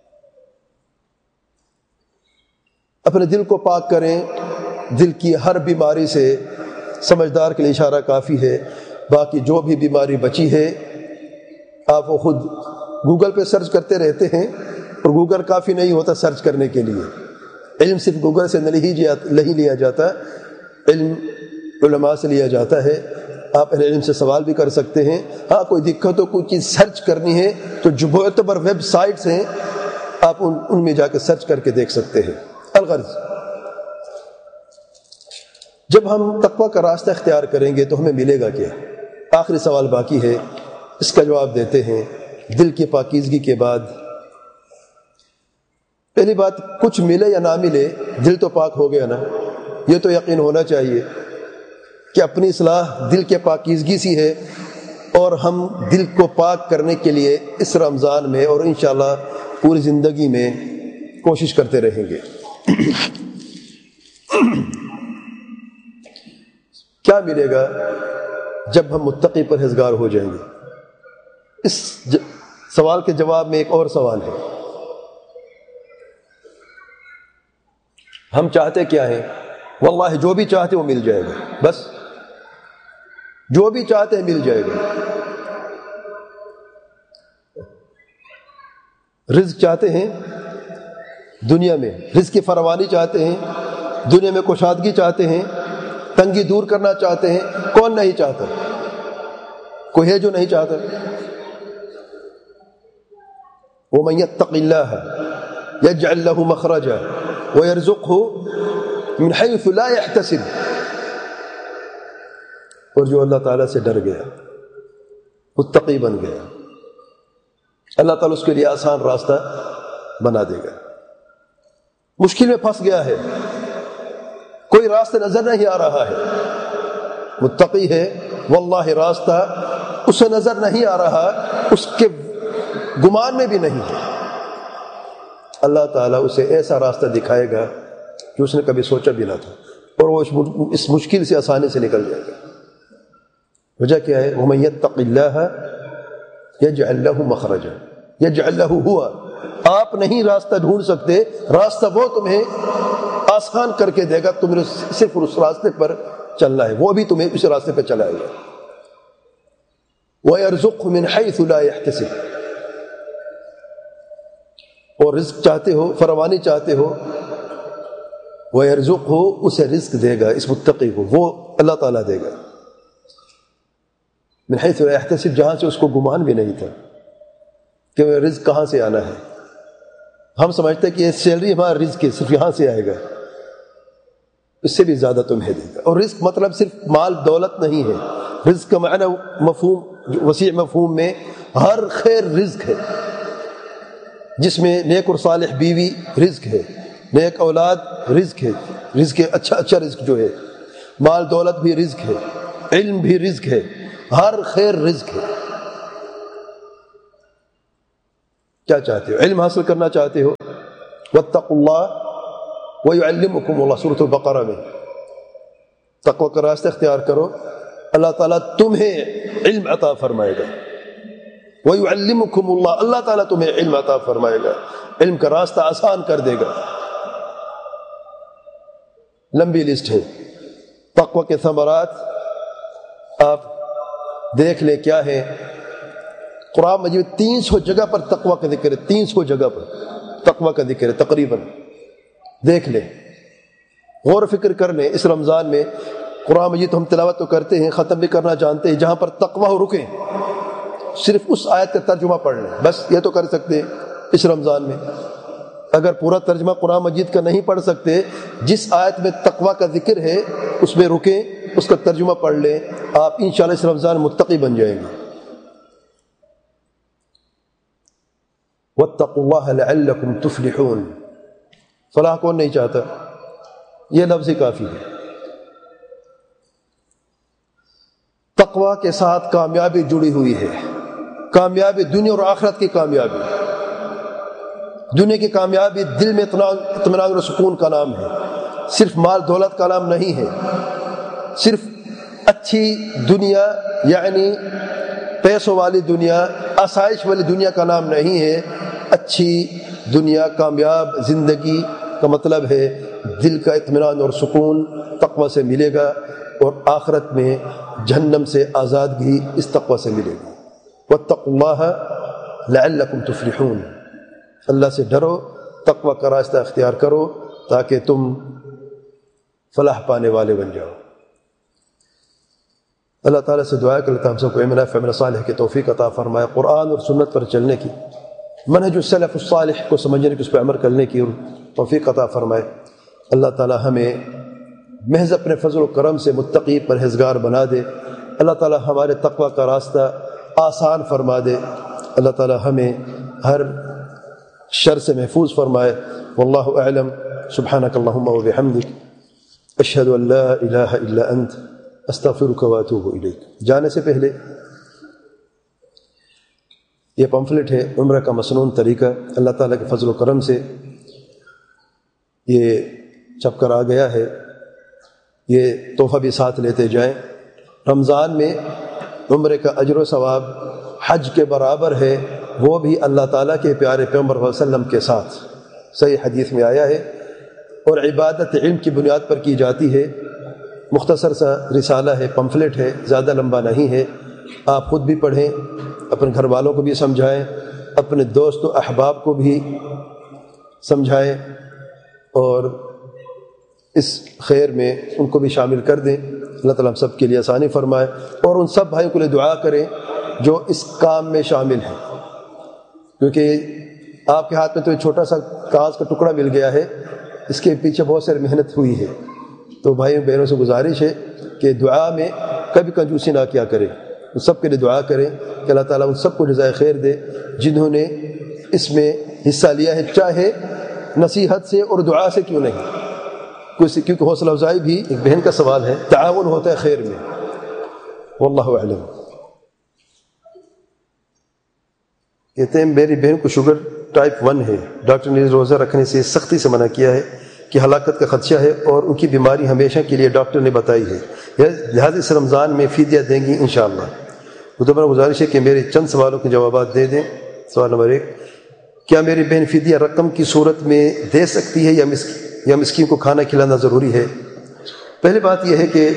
اپنے دل کو پاک کریں، دل کی ہر بیماری سے، سمجھدار کے لیے اشارہ کافی ہے، باقی جو بھی بیماری بچی ہے آپ وہ خود گوگل پہ سرچ کرتے رہتے ہیں، اور گوگل کافی نہیں ہوتا سرچ کرنے کے لیے۔ علم صرف گوگل سے نہیں لیا جاتا، علم علماء سے لیا جاتا ہے۔ آپ اہل علم سے سوال بھی کر سکتے ہیں، ہاں کوئی دقت ہو، کوئی چیز سرچ کرنی ہے تو جو معتبر ویب سائٹس ہیں آپ ان میں جا کے سرچ کر کے دیکھ سکتے ہیں۔ الغرض، جب ہم تقوی کا راستہ اختیار کریں گے تو ہمیں ملے گا کیا؟ آخری سوال باقی ہے، اس کا جواب دیتے ہیں۔ دل کی پاکیزگی کے بعد پہلی بات، کچھ ملے یا نہ ملے، دل تو پاک ہو گیا نا، یہ تو یقین ہونا چاہیے کہ اپنی اصلاح دل کے پاکیزگی سی ہے، اور ہم دل کو پاک کرنے کے لیے اس رمضان میں اور انشاءاللہ پوری زندگی میں کوشش کرتے رہیں گے۔ کیا ملے گا جب ہم متقی پرہیزگار ہو جائیں گے؟ اس سوال کے جواب میں ایک اور سوال ہے، ہم چاہتے کیا ہیں؟ واللہ جو بھی چاہتے وہ مل جائے گا، بس جو بھی چاہتے مل جائے گا۔ رزق چاہتے ہیں دنیا میں، رزق کی فراوانی چاہتے ہیں دنیا میں، کشادگی چاہتے ہیں، تنگی دور کرنا چاہتے ہیں، کون نہیں چاہتا؟ کوئی ہے جو نہیں چاہتا؟ وَمَن يَتَّقِ اللَّهَ يَجْعَل لَّهُ مَخْرَجًا وَيَرْزُقْهُ مِنْ حَيْثُ لَا يَحْتَسِبُ۔ اور جو اللہ تعالیٰ سے ڈر گیا، متقی بن گیا، اللہ تعالیٰ اس کے لیے آسان راستہ بنا دے گا۔ مشکل میں پھنس گیا ہے، کوئی راستہ نظر نہیں آ رہا ہے، متقی ہے، واللہ راستہ اسے نظر نہیں آ رہا، اس کے گمان میں بھی نہیں ہے، اللہ تعالیٰ اسے ایسا راستہ دکھائے گا کہ اس نے کبھی سوچا بھی نہ تھا، اور وہ اس مشکل سے آسانی سے نکل جائے گا۔ وجہ کیا ہے؟ وَمَن يَتَّقِ اللَّهَ يَجْعَل لَّهُ مَخْرَجًا يَجْعَل لَّهُ هُوَ۔ آپ نہیں راستہ ڈھونڈ سکتے، راستہ وہ تمہیں آسان کر کے دے گا، تمہیں صرف اس راستے پر چلنا ہے، وہ بھی تمہیں اس راستے پر چلائے گا۔ وَيَرْزُقْهُ مِنْ حَيْثُ لَا يَحْتَسِبُ۔ اور رزق چاہتے ہو، فراوانی چاہتے ہو، وَيَرْزُقْهُ، اسے رزق دے گا، اس متقی کو وہ اللہ تعالیٰ دے گا، من حیث لا یحتسب، جہاں سے اس کو گمان بھی نہیں تھا کہ وہ رزق کہاں سے آنا ہے۔ ہم سمجھتے کہ یہ سیلری ہمارا رزق ہے، صرف یہاں سے آئے گا، اس سے بھی زیادہ تمہیں دے گا۔ اور رزق مطلب صرف مال دولت نہیں ہے، رزق کا معنی مفہوم، وسیع مفہوم میں ہر خیر رزق ہے، جس میں نیک اور صالح بیوی رزق ہے، نیک اولاد رزق ہے، رزق اچھا رزق جو ہے، مال دولت بھی رزق ہے، علم بھی رزق ہے، ہر خیر رزق ہے۔ کیا چاہتے ہو؟ علم حاصل کرنا چاہتے ہو؟ واتقوا اللہ ویعلمکم اللہ، سورۃ البقرہ میں تقوی کا راستہ اختیار کرو، اللہ تعالیٰ تمہیں علم عطا فرمائے گا۔ ویعلمکم اللہ، اللہ تعالیٰ تمہیں علم عطا فرمائے گا، علم کا راستہ آسان کر دے گا۔ لمبی لسٹ ہے تقوی کے ثمرات، آپ دیکھ لیں کیا ہے۔ قرآن مجید 300 جگہ پر تقوی کا ذکر ہے، 300 جگہ پر تقوی کا ذکر ہے تقریباً، دیکھ لیں، غور و فکر کر لیں۔ اس رمضان میں قرآن مجید ہم تلاوت تو کرتے ہیں، ختم بھی کرنا جانتے ہیں، جہاں پر تقوی ہو رکیں، صرف اس آیت کا ترجمہ پڑھ لیں، بس یہ تو کر سکتے ہیں اس رمضان میں۔ اگر پورا ترجمہ قرآن مجید کا نہیں پڑھ سکتے، جس آیت میں تقوی کا ذکر ہے اس میں رکیں، اس کا ترجمہ پڑھ لیں، آپ انشاءاللہ اس رمضان متقی بن جائیں گے۔ واتقوا اللہ لعلکم تفلحون، فلاح کون نہیں چاہتا؟ یہ لفظ ہی کافی ہے۔ تقوی کے ساتھ کامیابی جڑی ہوئی ہے، کامیابی دنیا اور آخرت کی کامیابی۔ دنیا کی کامیابی دل میں اطمینان اور سکون کا نام ہے، صرف مال دولت کا نام نہیں ہے، صرف اچھی دنیا یعنی پیسوں والی دنیا، آسائش والی دنیا کا نام نہیں ہے۔ اچھی دنیا، کامیاب زندگی کا مطلب ہے دل کا اطمینان اور سکون تقوی سے ملے گا، اور آخرت میں جہنم سے آزادگی اس تقوی سے ملے گی۔ واتقوا اللہ لعلکم تفلحون، اللہ سے ڈرو، تقوی کا راستہ اختیار کرو تاکہ تم فلاح پانے والے بن جاؤ۔ اللہ تعالیٰ سے دعا ہے کہ اللہ تعالیٰ ہم سب کو علم نافع عمل صالح کی توفیق عطا فرمائے، قرآن اور سنت پر چلنے کی، منہج السلف الصالح کو سمجھنے کی، اس پہ عمل کرنے کی توفیق عطا فرمائے۔ اللہ تعالیٰ ہمیں محض اپنے فضل و کرم سے متقی پرہیزگار بنا دے، اللہ تعالیٰ ہمارے تقوی کا راستہ آسان فرما دے، اللہ تعالیٰ ہمیں ہر شر سے محفوظ فرمائے۔ واللہ اعلم، سبحانک اللہم و بحمدک، اشہد ان لا الہ الا انت، استغفرک و اتوب الیک۔ جانے سے پہلے یہ پمفلٹ ہے عمرہ کا مسنون طریقہ، اللہ تعالیٰ کے فضل و کرم سے یہ چھپ کر آ گیا ہے، یہ تحفہ بھی ساتھ لیتے جائیں۔ رمضان میں عمرے کا اجر و ثواب حج کے برابر ہے، وہ بھی اللہ تعالیٰ کے پیارے پیغمبر صلی اللہ علیہ وسلم کے ساتھ، صحیح حدیث میں آیا ہے، اور عبادت علم کی بنیاد پر کی جاتی ہے۔ مختصر سا رسالہ ہے، پمفلٹ ہے، زیادہ لمبا نہیں ہے، آپ خود بھی پڑھیں، اپنے گھر والوں کو بھی سمجھائیں، اپنے دوست و احباب کو بھی سمجھائیں، اور اس خیر میں ان کو بھی شامل کر دیں۔ اللہ تعالیٰ ہم سب کے لیے آسانی فرمائے، اور ان سب بھائیوں کے لیے دعا کریں جو اس کام میں شامل ہیں، کیونکہ آپ کے ہاتھ میں تو ایک چھوٹا سا کاغذ کا ٹکڑا مل گیا ہے، اس کے پیچھے بہت ساری محنت ہوئی ہے۔ تو بھائیوں بہنوں سے گزارش ہے کہ دعا میں کبھی کنجوسی نہ کیا کریں، ان سب کے لیے دعا کریں کہ اللہ تعالیٰ ان سب کو جزائے خیر دے جنہوں نے اس میں حصہ لیا ہے، چاہے نصیحت سے اور دعا سے کیوں نہیں، کیونکہ حوصلہ افزائی بھی ایک بہن کا سوال ہے، تعاون ہوتا ہے خیر میں۔ واللہ اعلم۔ کہتے ہیں میری بہن کو شوگر ٹائپ 1 ہے، ڈاکٹر نے روزہ رکھنے سے سختی سے منع کیا ہے کہ ہلاکت کا خدشہ ہے، اور ان کی بیماری ہمیشہ کے لیے ڈاکٹر نے بتائی ہے، لہٰذا اس رمضان میں فدیہ دیں گی انشاءاللہ۔ دوبارہ گزارش ہے کہ میرے چند سوالوں کے جوابات دے دیں۔ سوال نمبر 1، کیا میری بہن فدیہ رقم کی صورت میں دے سکتی ہے یا مسکین کو کھانا کھلانا ضروری ہے؟ پہلی بات یہ ہے کہ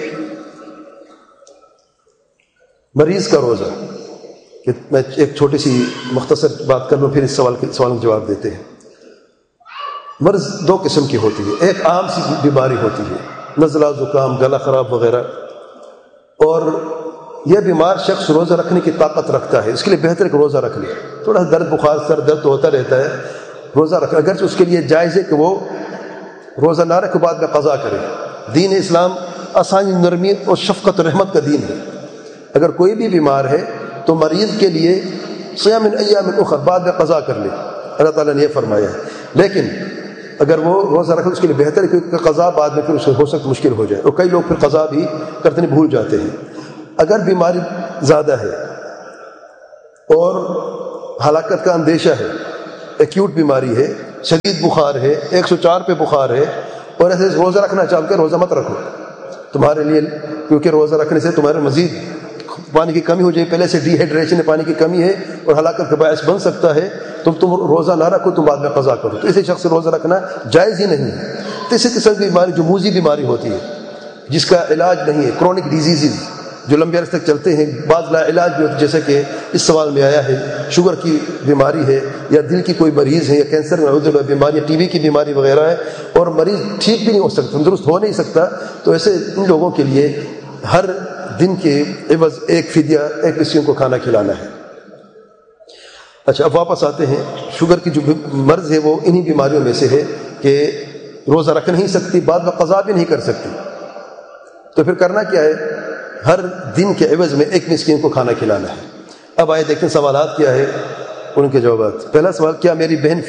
مریض کا روزہ، کہ میں ایک چھوٹی سی مختصر بات کر لوں پھر اس سوال کا جواب دیتے ہیں۔ مرض 2 قسم کی ہوتی ہے، ایک عام سی بیماری ہوتی ہے، نزلہ، زکام، گلا خراب وغیرہ، اور یہ بیمار شخص روزہ رکھنے کی طاقت رکھتا ہے، اس کے لیے بہتر ہے کہ روزہ رکھ لے۔ تھوڑا درد بخار سر درد ہوتا رہتا ہے، روزہ رکھ، اگرچہ اس کے لیے جائز ہے کہ وہ روزہ نہ رکھے بعد میں قضا کرے۔ دین اسلام آسانی، نرمی اور شفقت و رحمت کا دین ہے۔ اگر کوئی بھی بیمار ہے تو مریض کے لیے صیام من ایام اخر بعد میں قضا کر لے، اللہ تعالیٰ نے یہ فرمایا ہے۔ لیکن اگر وہ روزہ رکھے اس کے لیے بہتر ہے، کیونکہ قضا بعد میں پھر اسے ہو سکتا مشکل ہو جائے، اور کئی لوگ پھر قضا بھی کرتے نہیں، بھول جاتے ہیں۔ اگر بیماری زیادہ ہے اور ہلاکت کا اندیشہ ہے ایکیوٹ بیماری ہے، شدید بخار ہے، 104 پہ بخار ہے، اور ایسے روزہ رکھنا چاہو کہ روزہ مت رکھو تمہارے لیے، کیونکہ روزہ رکھنے سے تمہارے مزید پانی کی کمی ہو جائے، پہلے سے ڈی ہائیڈریشن ہے، پانی کی کمی ہے اور ہلاکت کا باعث بن سکتا ہے، تم روزہ نہ رکھو، تم بعد میں قضا کرو، تو اسی شخص سے روزہ رکھنا جائز ہی نہیں ہے۔ تیسری قسم کی بیماری جو موذی بیماری ہوتی ہے، جس کا علاج نہیں ہے، کرونک ڈیزیزز جو لمبے عرصے تک چلتے ہیں، بعض لا علاج بھی ہوتے ہیں، جیسے کہ اس سوال میں آیا ہے شوگر کی بیماری ہے یا دل کی کوئی مریض ہے یا کینسر میں بیماری یا ٹی بی کی بیماری وغیرہ ہے، اور مریض ٹھیک بھی نہیں ہو سکتا، تندرست ہو نہیں سکتا، تو ایسے ان لوگوں کے لیے ہر دن کے عوض ایک فدیہ، ایک مسکین کو کھانا کھلانا ہے۔ اچھا، اب واپس آتے ہیں، شوگر کی جو مرض ہے وہ انہی بیماریوں میں سے ہے کہ روزہ رکھ نہیں سکتی، بعد میں قضا بھی نہیں کر سکتی، تو پھر کرنا کیا ہے؟ ہر دن کے عوض میں ایک مسکین کو کھانا کھلانا ہے۔ اب آئے دیکھیں سوالات کیا ہے، ان کے جوابات۔ پہلا سوال، کیا میری بہن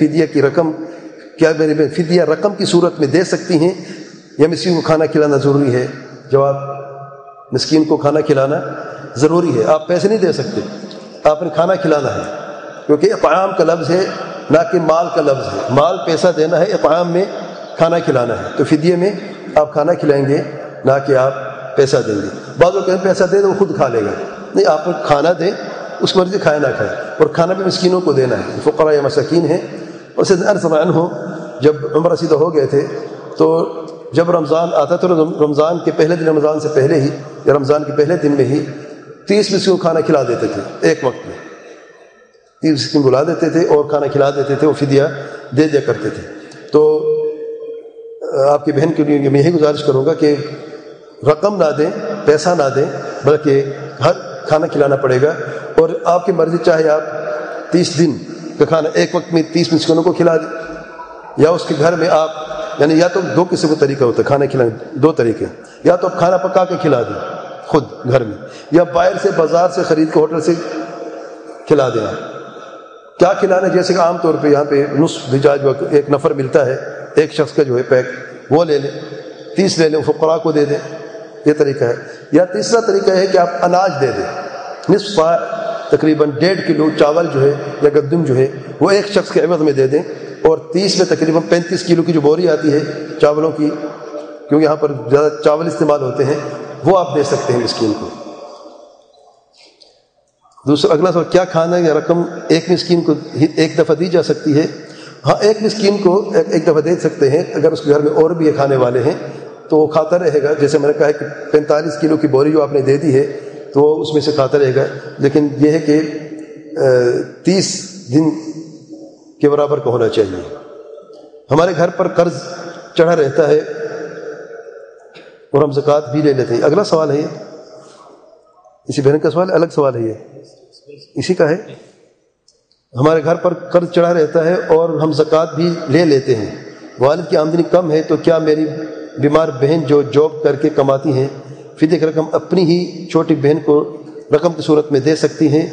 فدیہ رقم کی صورت میں دے سکتی ہیں یا مسکین کو کھانا کھلانا ضروری ہے؟ جواب، مسکین کو کھانا کھلانا ضروری ہے، آپ پیسے نہیں دے سکتے، آپ نے کھانا کھلانا ہے، کیونکہ اطعام کا لفظ ہے نہ کہ مال کا لفظ ہے، مال پیسہ دینا ہے، اطعام میں کھانا کھلانا ہے، تو فدیے میں آپ کھانا کھلائیں گے نہ کہ آپ پیسہ دیں گے۔ بعض لوگ کہیں پیسہ دے دیں وہ خود کھا لے گا، نہیں، آپ کھانا دیں، اس مرضی کھائے نہ کھائے، اور کھانا بھی مسکینوں کو دینا ہے، فقراء یا مساکین ہیں۔ اور سیدنا انس رضی اللہ عنہ جب عمر رسیدہ ہو گئے تھے تو جب رمضان آتا تو رمضان کے پہلے دن، رمضان سے پہلے ہی یا رمضان کے پہلے دن میں ہی 30 مسکین کو کھانا کھلا دیتے تھے، ایک وقت میں 30 مسکین بلا دیتے تھے اور کھانا کھلا دیتے تھے، وہ فدیہ دے دیا کرتے تھے۔ تو آپ کی بہن کے لیے میں یہی گزارش کروں گا کہ رقم نہ دیں، پیسہ نہ دیں، بلکہ ہر کھانا کھلانا پڑے گا، اور آپ کی مرضی، چاہے آپ 30 دن کا کھانا ایک وقت میں 30 مسکینوں کو کھلا دیں، یا اس کے گھر میں آپ، یعنی یا تو دو قسم کا طریقہ ہوتا ہے کھانا کھلانے، دو طریقے، یا تو آپ کھانا پکا کے کھلا دیں خود گھر میں، یا باہر سے بازار سے خرید کے ہوٹل سے کھلا دیں۔ آپ کیا کھلانا ہے؟ جیسے کہ عام طور پہ یہاں پہ نصف دجاج ایک نفر ملتا ہے، ایک شخص کا جو ہے پیک، وہ لے لیں، 30 لے لیں، فقراء کو دے دیں، یہ طریقہ ہے۔ یا تیسرا طریقہ ہے کہ آپ اناج دے دیں، نصف سا تقریباً 1.5 کلو چاول جو ہے یا گندم جو ہے وہ ایک شخص کے عوض میں دے دیں، اور 30 میں تقریباً 35 کلو کی جو بوری آتی ہے چاولوں کی، کیونکہ یہاں پر زیادہ چاول استعمال ہوتے ہیں، وہ آپ دے سکتے ہیں مسکین کو۔ دوسرا اگلا سوال، کیا کھانا یا رقم ایک مسکین کو ایک دفعہ دی جا سکتی ہے؟ ہاں، ایک مسکین کو ایک دفعہ دے سکتے ہیں، اگر اس کے گھر میں اور بھی کھانے والے ہیں تو وہ کھاتا رہے گا، جیسے میں نے کہا ہے کہ 45 کلو کی بوری جو آپ نے دے دی ہے تو وہ اس میں سے کھاتا رہے گا، لیکن یہ ہے کہ 30 دن کے برابر کا ہونا چاہیے۔ ہمارے گھر پر قرض چڑھا رہتا ہے اور ہم زکوٰۃ بھی لے لیتے ہیں۔ اگلا سوال ہے یہ، اسی بہن کا سوال، الگ سوال ہے یہ، اسی کا ہے۔ ہمارے گھر پر قرض چڑھا رہتا ہے اور ہم زکوٰۃ بھی لے لیتے ہیں، والد کی آمدنی کم ہے، تو کیا میری بیمار بہن جو جاب کر کے کماتی ہیں فدیہ کی رقم اپنی ہی چھوٹی بہن کو رقم کی صورت میں دے سکتی ہیں،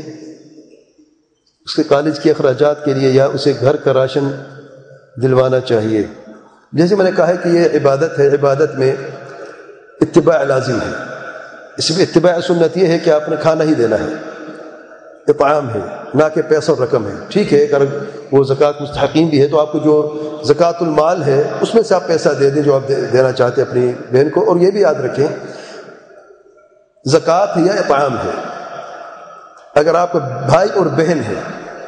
اس کے کالج کے اخراجات کے لیے، یا اسے گھر کا راشن دلوانا چاہیے؟ جیسے میں نے کہا ہے کہ یہ عبادت ہے، عبادت میں اتباع لازم ہے، اس میں اتباع سنت یہ ہے کہ آپ نے کھانا ہی دینا ہے، اطعام ہے، نہ کہ پیسہ اور رقم ہے۔ ٹھیک ہے، اگر وہ زکوٰۃ مستحقین بھی ہے تو آپ کو جو زکوٰۃ المال ہے اس میں سے آپ پیسہ دے دیں جو آپ دینا چاہتے ہیں اپنی بہن کو، اور یہ بھی یاد رکھیں زکوٰۃ یا اطعام ہے، اگر آپ کا بھائی اور بہن ہے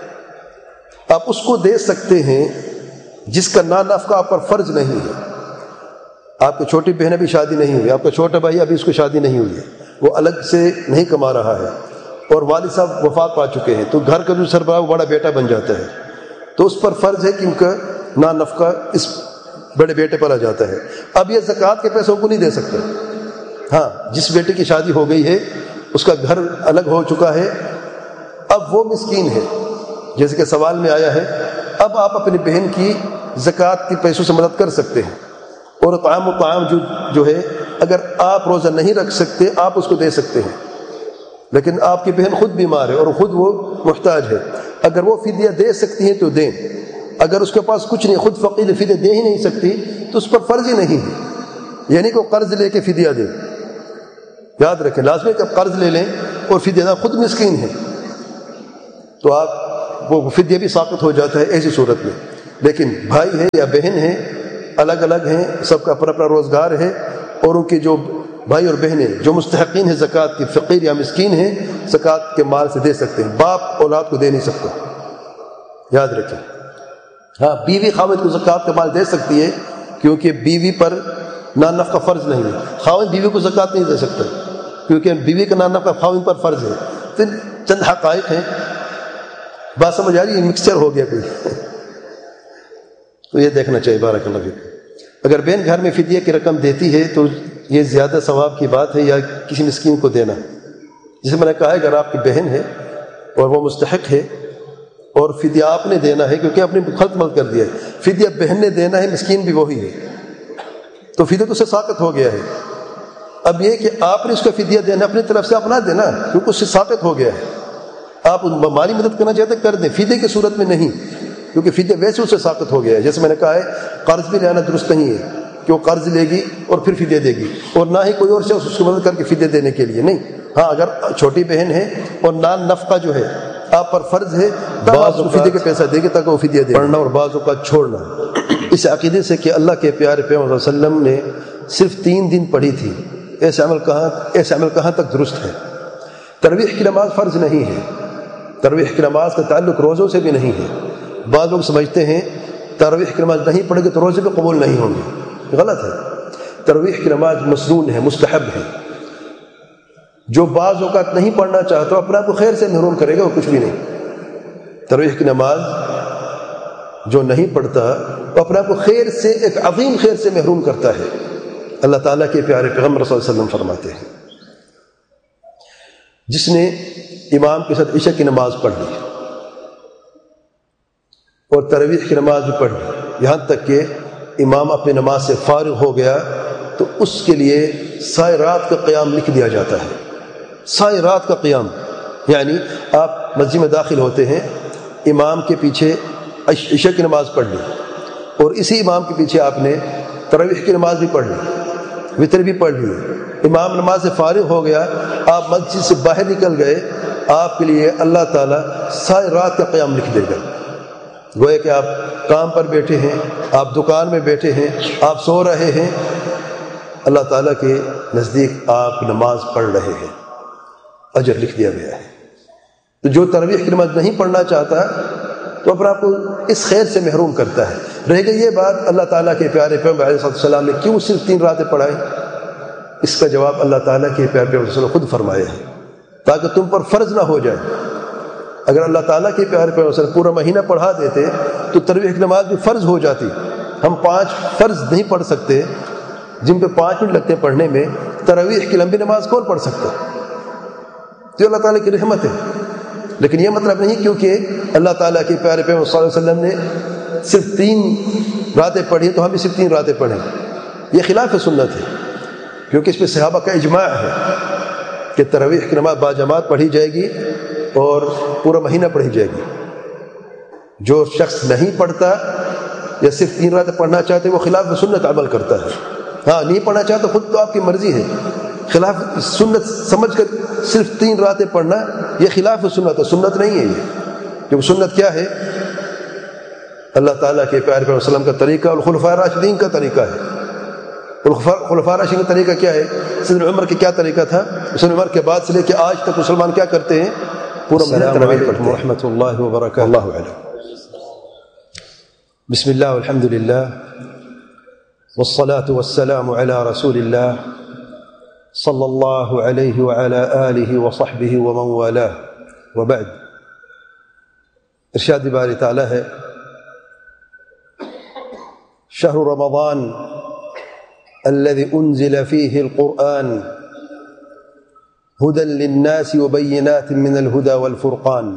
آپ اس کو دے سکتے ہیں جس کا نفقہ آپ پر فرض نہیں ہے۔ آپ کی چھوٹی بہن ابھی شادی نہیں ہوئی، آپ کا چھوٹا بھائی ابھی اس کو شادی نہیں ہوئی ہے، وہ الگ سے نہیں کما رہا ہے، اور والد صاحب وفات پا چکے ہیں، تو گھر کا جو سربراہ وہ بڑا بیٹا بن جاتا ہے، تو اس پر فرض ہے کہ ان کا نفقہ اس بڑے بیٹے پر آ جاتا ہے۔ اب یہ زکوٰۃ کے پیسوں کو نہیں دے سکتے۔ ہاں، جس بیٹے کی شادی ہو گئی ہے، اس کا گھر الگ ہو چکا ہے، اب وہ مسکین ہے، جیسے کہ سوال میں آیا ہے، اب آپ اپنی بہن کی زکوٰۃ کے پیسوں سے مدد کر سکتے ہیں، اور طعام جو ہے اگر آپ روزہ نہیں رکھ سکتے آپ اس کو دے سکتے ہیں، لیکن آپ کی بہن خود بیمار ہے اور خود وہ محتاج ہے، اگر وہ فدیہ دے سکتی ہیں تو دیں، اگر اس کے پاس کچھ نہیں، خود فقیر فدیہ دے ہی نہیں سکتی تو اس پر فرض ہی نہیں ہے، یعنی کہ وہ قرض لے کے فدیہ دے۔ یاد رکھیں، لازمی کہ آپ قرض لے لیں اور فدیہ دیں، خود مسکین ہے تو آپ وہ فدیہ بھی ساقط ہو جاتا ہے ایسی صورت میں. لیکن بھائی ہے یا بہن ہے الگ الگ ہیں, سب کا اپنا اپنا روزگار ہے, اور ان کے جو بھائی اور بہنیں جو مستحقین ہیں زکوٰۃ کی, فقیر یا مسکین ہیں, زکوٰۃ کے مال سے دے سکتے ہیں. باپ اولاد کو دے نہیں سکتا, یاد رکھیں. ہاں بیوی خاوند کو زکوٰۃ کا مال دے سکتی ہے, کیونکہ بیوی پر نان نفقہ فرض نہیں ہے. خاوند بیوی کو زکوٰۃ نہیں دے سکتا, کیونکہ بیوی کا نان نفقہ خاوند پر فرض ہے. تو چند حقائق ہیں, بات سمجھ آ رہی ہے؟ مکسچر ہو گیا کوئی, تو یہ دیکھنا چاہیے. بارک اللہ فیکم. اگر بہن گھر میں فدیہ کی رقم دیتی ہے تو یہ زیادہ ثواب کی بات ہے, یا کسی مسکین کو دینا. جسے میں نے کہا ہے اگر آپ کی بہن ہے اور وہ مستحق ہے اور فدیہ آپ نے دینا ہے, کیونکہ آپ نے خلط مل کر دیا ہے, فدیہ بہن نے دینا ہے, مسکین بھی وہی ہے, تو فدیہ تو اس سے ساقط ہو گیا ہے. اب یہ کہ آپ نے اس کا فدیہ دینا اپنی طرف سے, آپ نہ دینا, کیونکہ اس سے ساقط ہو گیا ہے. آپ مالی مدد کرنا چاہتے ہیں کر دیں, فدیہ کی صورت میں نہیں, کیونکہ فدیہ ویسے اس سے ساقط ہو گیا ہے. جیسے میں نے کہا ہے قرض بھی لینا درست نہیں ہے, کہ وہ قرض لے گی اور پھر فدیہ دے گی, اور نہ ہی کوئی اور شخص اس کی مدد کر کے فدیہ دینے کے لیے نہیں. ہاں اگر چھوٹی بہن ہے اور نان نفقہ جو ہے آپ پر فرض ہے, بعض فدیہ کے پیسہ دے گے تاکہ وہ فدیہ دے. پڑھنا اور بعض اوقات چھوڑنا اس عقیدے سے کہ اللہ کے پیارے پیغمبر صلی اللہ علیہ وسلم نے صرف 3 دن پڑھی تھی, ایسے عمل کہاں تک درست ہے؟ تراویح کی نماز فرض نہیں ہے, تراویح کی نماز کا تعلق روزوں سے بھی نہیں ہے. بعض لوگ سمجھتے ہیں تراویح کی نماز نہیں پڑھے گے تو روزے بھی قبول نہیں ہوں گے, غلط ہے. تراویح کی نماز مسنون ہے, مستحب ہے. جو بعض اوقات نہیں پڑھنا چاہتا اپنے آپ کو خیر سے محروم کرے گا, اور کچھ بھی نہیں. تراویح کی نماز جو نہیں پڑھتا وہ اپنے آپ کو خیر سے, ایک عظیم خیر سے محروم کرتا ہے. اللہ تعالیٰ کے پیارے پیغمبر صلی اللہ علیہ وسلم فرماتے ہیں جس نے امام کے ساتھ عشاء کی نماز پڑھ لی اور تراویح کی نماز بھی پڑھ لی, یہاں تک کہ امام اپنی نماز سے فارغ ہو گیا, تو اس کے لیے سائے رات کا قیام لکھ دیا جاتا ہے. سائے رات کا قیام یعنی آپ مسجد میں داخل ہوتے ہیں, امام کے پیچھے عشاء کی نماز پڑھ لی, اور اسی امام کے پیچھے آپ نے تراویح کی نماز بھی پڑھ لی, وتر بھی پڑھ لی, امام نماز سے فارغ ہو گیا, آپ مسجد سے باہر نکل گئے, آپ کے لیے اللہ تعالیٰ سائے رات کا قیام لکھ دے گا. گویا کہ آپ کام پر بیٹھے ہیں, آپ دکان میں بیٹھے ہیں, آپ سو رہے ہیں, اللہ تعالیٰ کے نزدیک آپ نماز پڑھ رہے ہیں, اجر لکھ دیا گیا ہے. تو جو تراویح کی نماز نہیں پڑھنا چاہتا تو اپنے آپ کو اس خیر سے محروم کرتا ہے. رہ گئی یہ بات اللہ تعالیٰ کے پیارے پیغمبر علیہ السلام نے کیوں صرف 3 راتیں پڑھائیں, اس کا جواب اللہ تعالیٰ کے پیارے پیغمبر صلی اللہ علیہ وسلم خود فرمایا ہے, تاکہ تم پر فرض نہ ہو جائے. اگر اللہ تعالیٰ کے پیارے پیغمبر صلی اللہ علیہ وسلم پورا مہینہ پڑھا دیتے تو تراویح کی نماز بھی فرض ہو جاتی. ہم 5 فرض نہیں پڑھ سکتے جن پہ 5 منٹ لگتے ہیں پڑھنے میں, تراویح کی لمبی نماز کون پڑھ سکتا؟ تو اللہ تعالیٰ کی رحمت ہے. لیکن یہ مطلب نہیں کیونکہ اللہ تعالیٰ کے پیارے پیغمبر صلی اللہ علیہ وسلم نے صرف 3 راتیں پڑھی تو ہم بھی صرف 3 راتیں پڑھیں. یہ خلاف سنت ہے, کیونکہ اس پہ صحابہ کا اجماع ہے کہ تراویح کی نماز باجماعت پڑھی جائے گی اور پورا مہینہ پڑھی جائے گی. جو شخص نہیں پڑھتا یا صرف 3 راتیں پڑھنا چاہتے وہ خلاف سنت عمل کرتا ہے. ہاں نہیں پڑھنا چاہتا خود تو آپ کی مرضی ہے, خلاف سنت سمجھ کر صرف 3 راتیں پڑھنا یہ خلاف سنت ہے, سنت نہیں ہے یہ. کیونکہ سنت کیا ہے؟ اللہ تعالیٰ کے پیارے پیغمبر صلی اللہ علیہ وسلم کا طریقہ اور خلفائے راشدین کا طریقہ ہے. خلفائے راشدین کا طریقہ کیا ہے؟ سیدنا عمر کا کیا طریقہ تھا؟ سیدنا عمر کے بعد سے لے کے آج تک مسلمان کیا کرتے ہیں؟ پورا مہینہ تراویح پڑھتے ہیں. ورحمۃ اللہ وبرکاتہ. اللہ اعلم. بسم اللہ والحمد للہ والصلاة والسلام على رسول اللہ صلی اللہ علیہ وعلى آلہ وصحبہ ومن والاه, وبعد. ارشاد باری تعالی ہے شهر رمضان الذي أنزل فيه القرآن هدى للناس وبينات من الهدى والفرقان.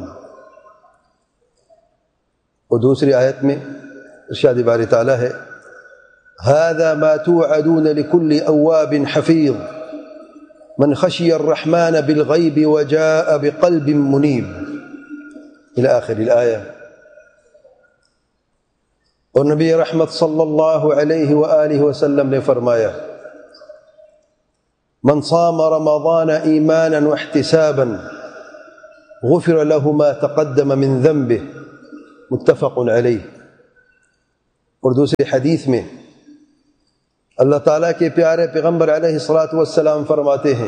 اور دوسری آیت میں ارشاد باری تعالی ہے هذا ما توعدون لكل أواب حفيظ من خشي الرحمن بالغيب وجاء بقلب منيب إلى آخر الآية. اور نبی رحمت صلی اللہ علیہ وآلہ وسلم نے فرمایا من صام رمضان ایمانا واحتسابا غفر له ما تقدم من ذنبه متفق علیہ۔ اور دوسری حدیث میں اللہ تعالیٰ کے پیارے پیغمبر علیہ الصلاۃ والسلام فرماتے ہیں،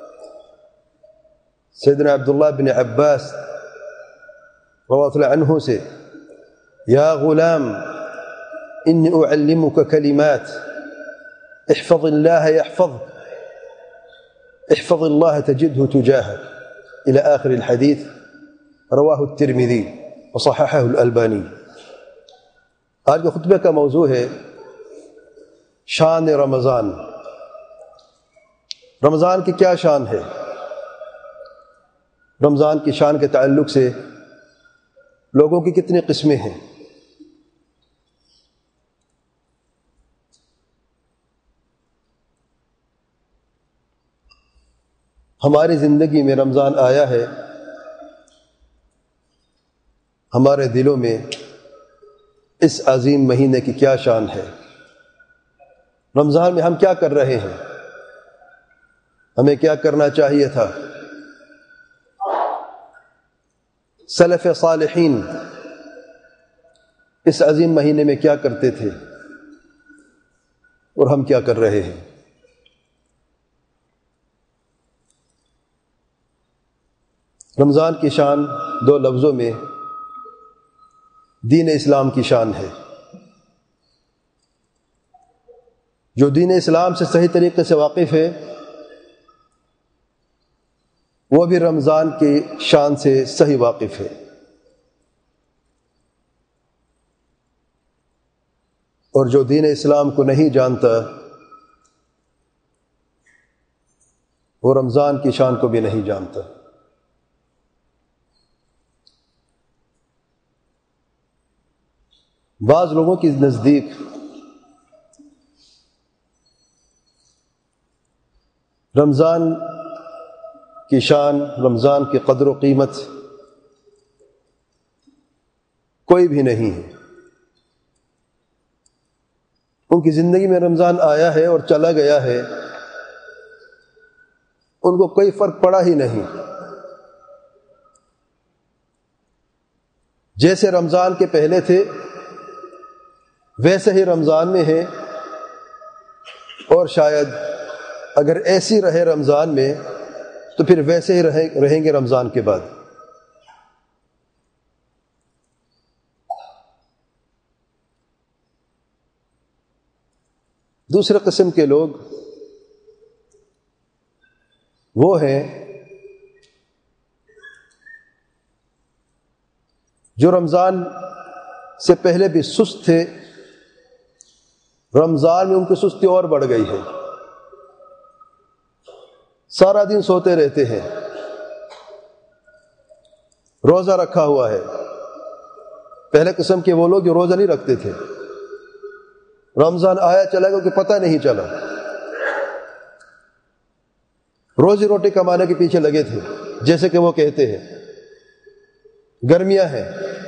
سیدنا عبداللہ بن عباس رضی اللہ عنہ سے، یا غلام انی اعلمک کلمات احفظ اللہ یحفظک احفظ اللہ تجدہ تجاہک الى آخر الحدیث، رواہ الترمذی وصححہ الالبانی۔ آج کے خطبے کا موضوع ہے شان رمضان۔ رمضان کی کیا شان ہے؟ رمضان کی شان کے تعلق سے لوگوں کی کتنی قسمیں ہیں؟ ہماری زندگی میں رمضان آیا ہے، ہمارے دلوں میں اس عظیم مہینے کی کیا شان ہے؟ رمضان میں ہم کیا کر رہے ہیں؟ ہمیں کیا کرنا چاہیے تھا؟ سلف صالحین اس عظیم مہینے میں کیا کرتے تھے اور ہم کیا کر رہے ہیں؟ رمضان کی شان دو لفظوں میں دین اسلام کی شان ہے۔ جو دین اسلام سے صحیح طریقے سے واقف ہے وہ بھی رمضان کی شان سے صحیح واقف ہے۔ اور جو دین اسلام کو نہیں جانتا وہ رمضان کی شان کو بھی نہیں جانتا۔ بعض لوگوں کے نزدیک رمضان کی شان، رمضان کی قدر و قیمت کوئی بھی نہیں ہے۔ ان کی زندگی میں رمضان آیا ہے اور چلا گیا ہے، ان کو کوئی فرق پڑا ہی نہیں۔ جیسے رمضان کے پہلے تھے ویسے ہی رمضان میں ہیں، اور شاید اگر ایسی رہے رمضان میں تو پھر ویسے ہی رہیں گے رمضان کے بعد۔ دوسرے قسم کے لوگ وہ ہیں جو رمضان سے پہلے بھی سست تھے، رمضان میں ان کی سستی اور بڑھ گئی ہے، سارا دن سوتے رہتے ہیں، روزہ رکھا ہوا ہے۔ پہلے قسم کے وہ لوگ جو روزہ نہیں رکھتے تھے، رمضان آیا چلا گیا کہ پتہ نہیں چلا، روزی روٹی کمانے کے پیچھے لگے تھے، جیسے کہ وہ کہتے ہیں گرمیاں ہیں،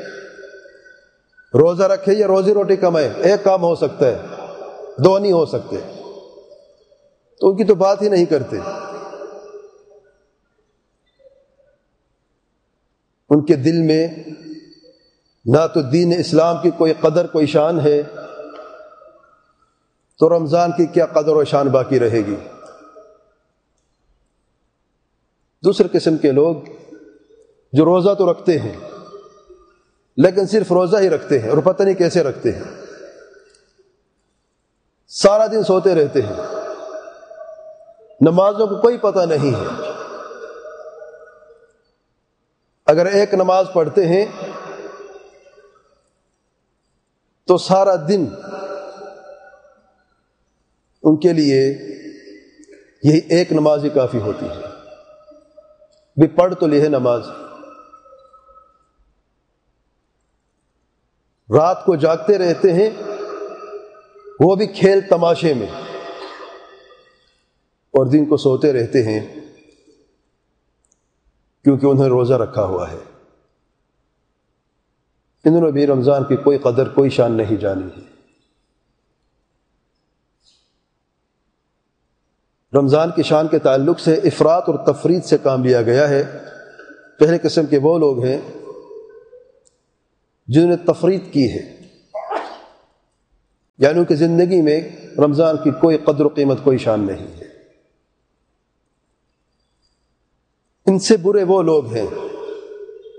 روزہ رکھے یا روزی روٹی کمائے، ایک کام ہو سکتا ہے، دو نہیں ہو سکتے، تو ان کی تو بات ہی نہیں کرتے۔ ان کے دل میں نہ تو دین اسلام کی کوئی قدر کوئی شان ہے، تو رمضان کی کیا قدر و شان باقی رہے گی۔ دوسرے قسم کے لوگ جو روزہ تو رکھتے ہیں لیکن صرف روزہ ہی رکھتے ہیں اور پتہ نہیں کیسے رکھتے ہیں، سارا دن سوتے رہتے ہیں، نمازوں کو کوئی پتہ نہیں ہے، اگر ایک نماز پڑھتے ہیں تو سارا دن ان کے لیے یہی ایک نماز ہی کافی ہوتی ہے۔ بھی پڑھ تو لی ہے نماز، رات کو جاگتے رہتے ہیں، وہ بھی کھیل تماشے میں، اور دن کو سوتے رہتے ہیں کیونکہ انہیں روزہ رکھا ہوا ہے۔ انہوں نے بھی رمضان کی کوئی قدر کوئی شان نہیں جانی ہے۔ رمضان کی شان کے تعلق سے افراط اور تفریط سے کام لیا گیا ہے۔ پہلے قسم کے وہ لوگ ہیں جنہوں نے تفریط کی ہے، یعنی ان کی زندگی میں رمضان کی کوئی قدر و قیمت، کوئی شان نہیں ہے۔ ان سے برے وہ لوگ ہیں